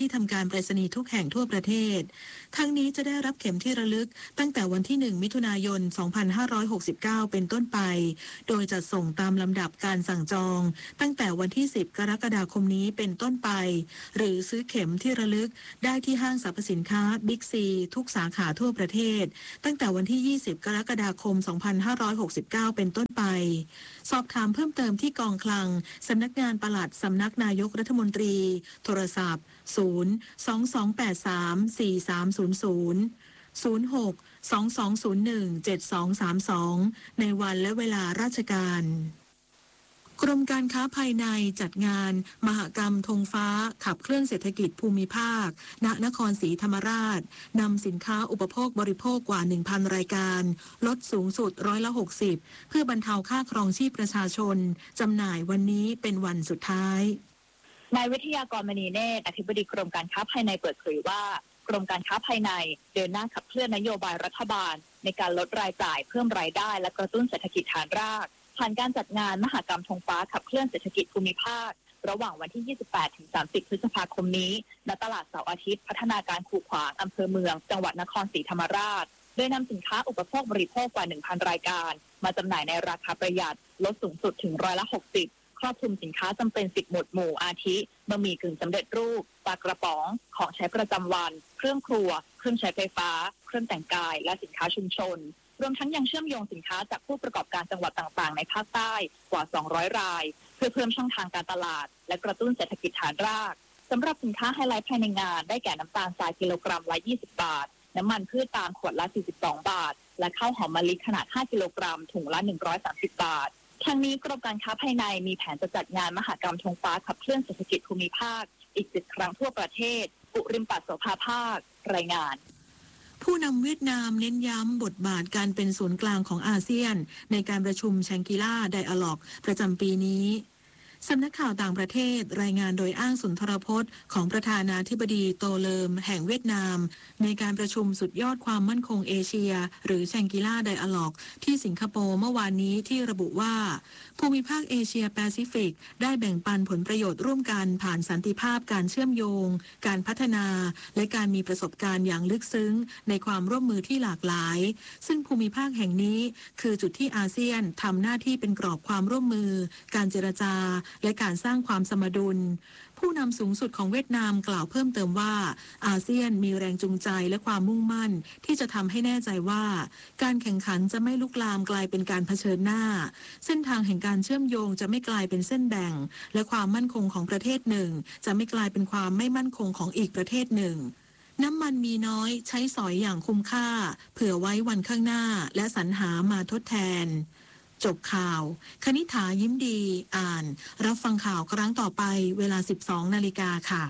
ที่ทำการไปรษณีย์ทุกแห่งทั่วประเทศทั้งนี้จะได้รับเข็มที่ระลึกตั้งแต่วันที่หนึ่งมิถุนายนสองพันห้าร้อยหกสิบเก้าเป็นต้นไปโดยจัดส่งตามลำดับการสั่งจองตั้งแต่วันที่สิบกรกฎาคมนี้เป็นต้นไปหรือซื้อเข็มที่ระลึกได้ที่ห้างสรรพสินค้าบิ๊กซีทุกสาขาทั่วประเทศตั้งแต่วันที่ยี่สิบกรกฎาคมสองพันห้าร้อยหกสิบเก้าเป็นต้นไปสอบถามเพิ่มเติมที่กองคลังสำนักงานปลัดสำนักนายกรัฐมนตรีโทรศัพท์ศูนย์ สอง สอง แปด สาม สี่ สาม ศูนย์ ศูนย์ ศูนย์ หก สอง สอง ศูนย์ หนึ่ง เจ็ด สอง สาม สองในวันและเวลาราชการกรมการค้าภายในจัดงานมหกรรมธงฟ้าขับเคลื่อนเศรษฐกิจภูมิภาคณนครศรีธรรมราชนำสินค้าอุปโภคบริโภคกว่า หนึ่งพัน รายการลดสูงสุดร้อยละหกสิบเพื่อบรรเทาค่าครองชีพประชาชนจำหน่ายวันนี้เป็นวันสุดท้ายนายวิทยากรมณีเนตรอธิบดีกรมการค้าภายในเปิดเผยว่ากรมการค้าภายในเดินหน้าขับเคลื่อนนโยบายรัฐบาลในการลดรายจ่ายเพิ่มรายได้และกระตุ้นเศรษฐกิจฐานรากผ่านการจัดงานมหกรรมธงฟ้าขับเคลื่อนเศรษฐกิจภูมิภาคระหว่างวันที่ ยี่สิบแปดถึงสามสิบ พฤษภาคมนี้ณตลาดเสาร์อาทิตย์พัฒนาการคูขวางอำเภอเมืองจังหวัดนครศรีธรรมราชโดยนำสินค้าอุปโภคบริโภคกว่า หนึ่งพัน รายการมาจำหน่ายในราคาประหยัดลดสูงสุดถึงร้อยละหกสิบครอบคลุมสินค้าจำเป็นสิบหมวดหมู่อาทิบะหมี่กึ่งสำเร็จรูปปลากระป๋องของใช้ประจำวันเครื่องครัวเครื่องใช้ไฟฟ้าเครื่องแต่งกายและสินค้าชุมชนรวมทั้งยังเชื่อมโยงสินค้าจากผู้ประกอบการจังหวัดต่างๆในภาคใต้กว่าสองร้อยรายเพื่อเพิ่มช่องทางการตลาดและกระตุ้นเศรษฐกิจฐานรากสำหรับสินค้าไฮไลท์ภายในงานได้แก่น้ำตาลทรายกิโลกรัมละยี่สิบบาทน้ำมันพืชตาลขวดละสี่สิบสองบาทและข้าวหอมมะลิขนาดห้ากิโลกรัมถุงละหนึ่งร้อยสามสิบบาททั้งนี้กรมการค้าภายในมีแผนจะจัดงานมหกรรมธงฟ้าขับเคลื่อนเศรษฐกิจภูมิภาคอีกสิบครั้งทั่วประเทศปุริมปัสโสภาภาครายงานผู้นำเวียดนามเน้นย้ำบทบาทการเป็นศูนย์กลางของอาเซียนในการประชุมแชงกิล่าไดอะล็อกประจำปีนี้สำนักข่าวต่างประเทศรายงานโดยอ้างสุนทรพจน์ของประธานาธิบดีโตเลิมแห่งเวียดนามในการประชุมสุดยอดความมั่นคงเอเชียหรือแชงกิล่าไดอะล็อกที่สิงคโปร์เมื่อวานนี้ที่ระบุว่าภูมิภาคเอเชียแปซิฟิกได้แบ่งปันผลประโยชน์ร่วมกันผ่านสันติภาพการเชื่อมโยงการพัฒนาและการมีประสบการณ์อย่างลึกซึ้งในความร่วมมือที่หลากหลายซึ่งภูมิภาคแห่งนี้คือจุดที่อาเซียนทำหน้าที่เป็นกรอบความร่วมมือการเจรจาและการสร้างความสมดุลผู้นำสูงสุดของเวียดนามกล่าวเพิ่มเติมว่าอาเซียนมีแรงจูงใจและความมุ่งมั่นที่จะทำให้แน่ใจว่าการแข่งขันจะไม่ลุกลามกลายเป็นการเผชิญหน้าเส้นทางแห่งการเชื่อมโยงจะไม่กลายเป็นเส้นแบ่งและความมั่นคงของประเทศหนึ่งจะไม่กลายเป็นความไม่มั่นคงของอีกประเทศหนึ่งน้ำมันมีน้อยใช้สอยอย่างคุ้มค่าเผื่อไว้วันข้างหน้าและสรรหามาทดแทนจบข่าวคณิษฐายิ้มดีอ่านรับฟังข่าวครั้งต่อไปเวลา สิบสอง นาฬิกาค่ะ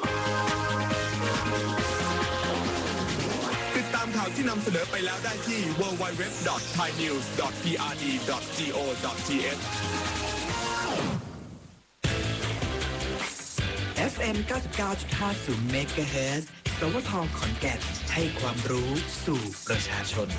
ติดตามข่าวที่นำเสนอไปแล้วได้ที่ ดับเบิลยู ดับเบิลยู ดับเบิลยู ดอท ไทยนิวส์ ดอท พี อาร์ ดี ดอท จี โอ ดอท ที เอชเอฟ เอ็ม เก้าสิบเก้าจุดห้าศูนย์ เมกะเฮิรตซ์ สวท ขอนแก่นให้ความรู้สู่ประชาชน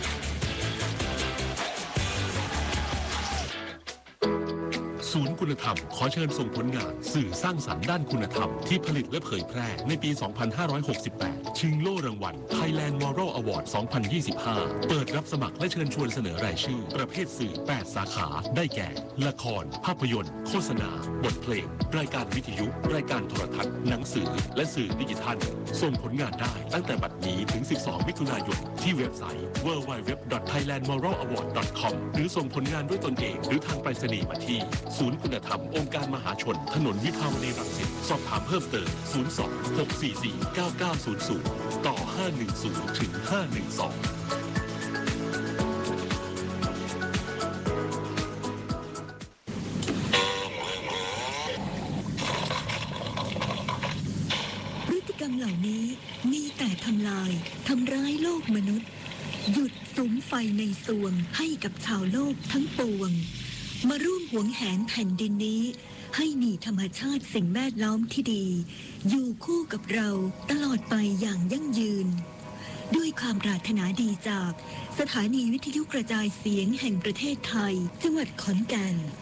ศูนย์คุณธรรมขอเชิญส่งผลงานสื่อสร้างสรรค์ด้านคุณธรรมที่ผลิตและเผยแพร่ในปี สองพันห้าร้อยหกสิบแปด ชิงโล่รางวัล Thailand Moral Award สองพันยี่สิบห้า เปิดรับสมัครและเชิญชวนเสนอรายชื่อประเภทสื่อ แปด สาขาได้แก่ ละคร ภาพยนตร์ โฆษณา บทเพลง รายการวิทยุ รายการโทรทัศน์ หนังสือ และสื่อดิจิทัล ส่งผลงานได้ตั้งแต่บัดนี้ถึง สิบสอง มิถุนายนที่เว็บไซต์ ดับเบิลยู ดับเบิลยู ดับเบิลยู ดอท ไทยแลนด์ มอรัล อวอร์ด ดอท คอม หรือส่งผลงานด้วยตนเองหรือทางไปรษณีย์มาที่ศูนย์คุณธรรมองค์การมหาชนถนนวิภาวดีรังสิตสอบถามเพิ่มเติมศูนย์ สอง หก สี่ สี่ เก้า เก้า ศูนย์ ศูนย์ต่อห้าหนึ่งศูนย์ถึงห้าหนึ่งสองพฤติกรรมเหล่านี้มีแต่ทำลายทำร้ายโลกมนุษย์หยุดสุมไฟในสวงให้กับชาวโลกทั้งปวงมาร่วมหวงแหนแผ่นดินนี้ให้มีธรรมชาติสิ่งแวดล้อมที่ดีอยู่คู่กับเราตลอดไปอย่างยั่งยืนด้วยความปรารถนาดีจากสถานีวิทยุกระจายเสียงแห่งประเทศไทยจังหวัดขอนแก่น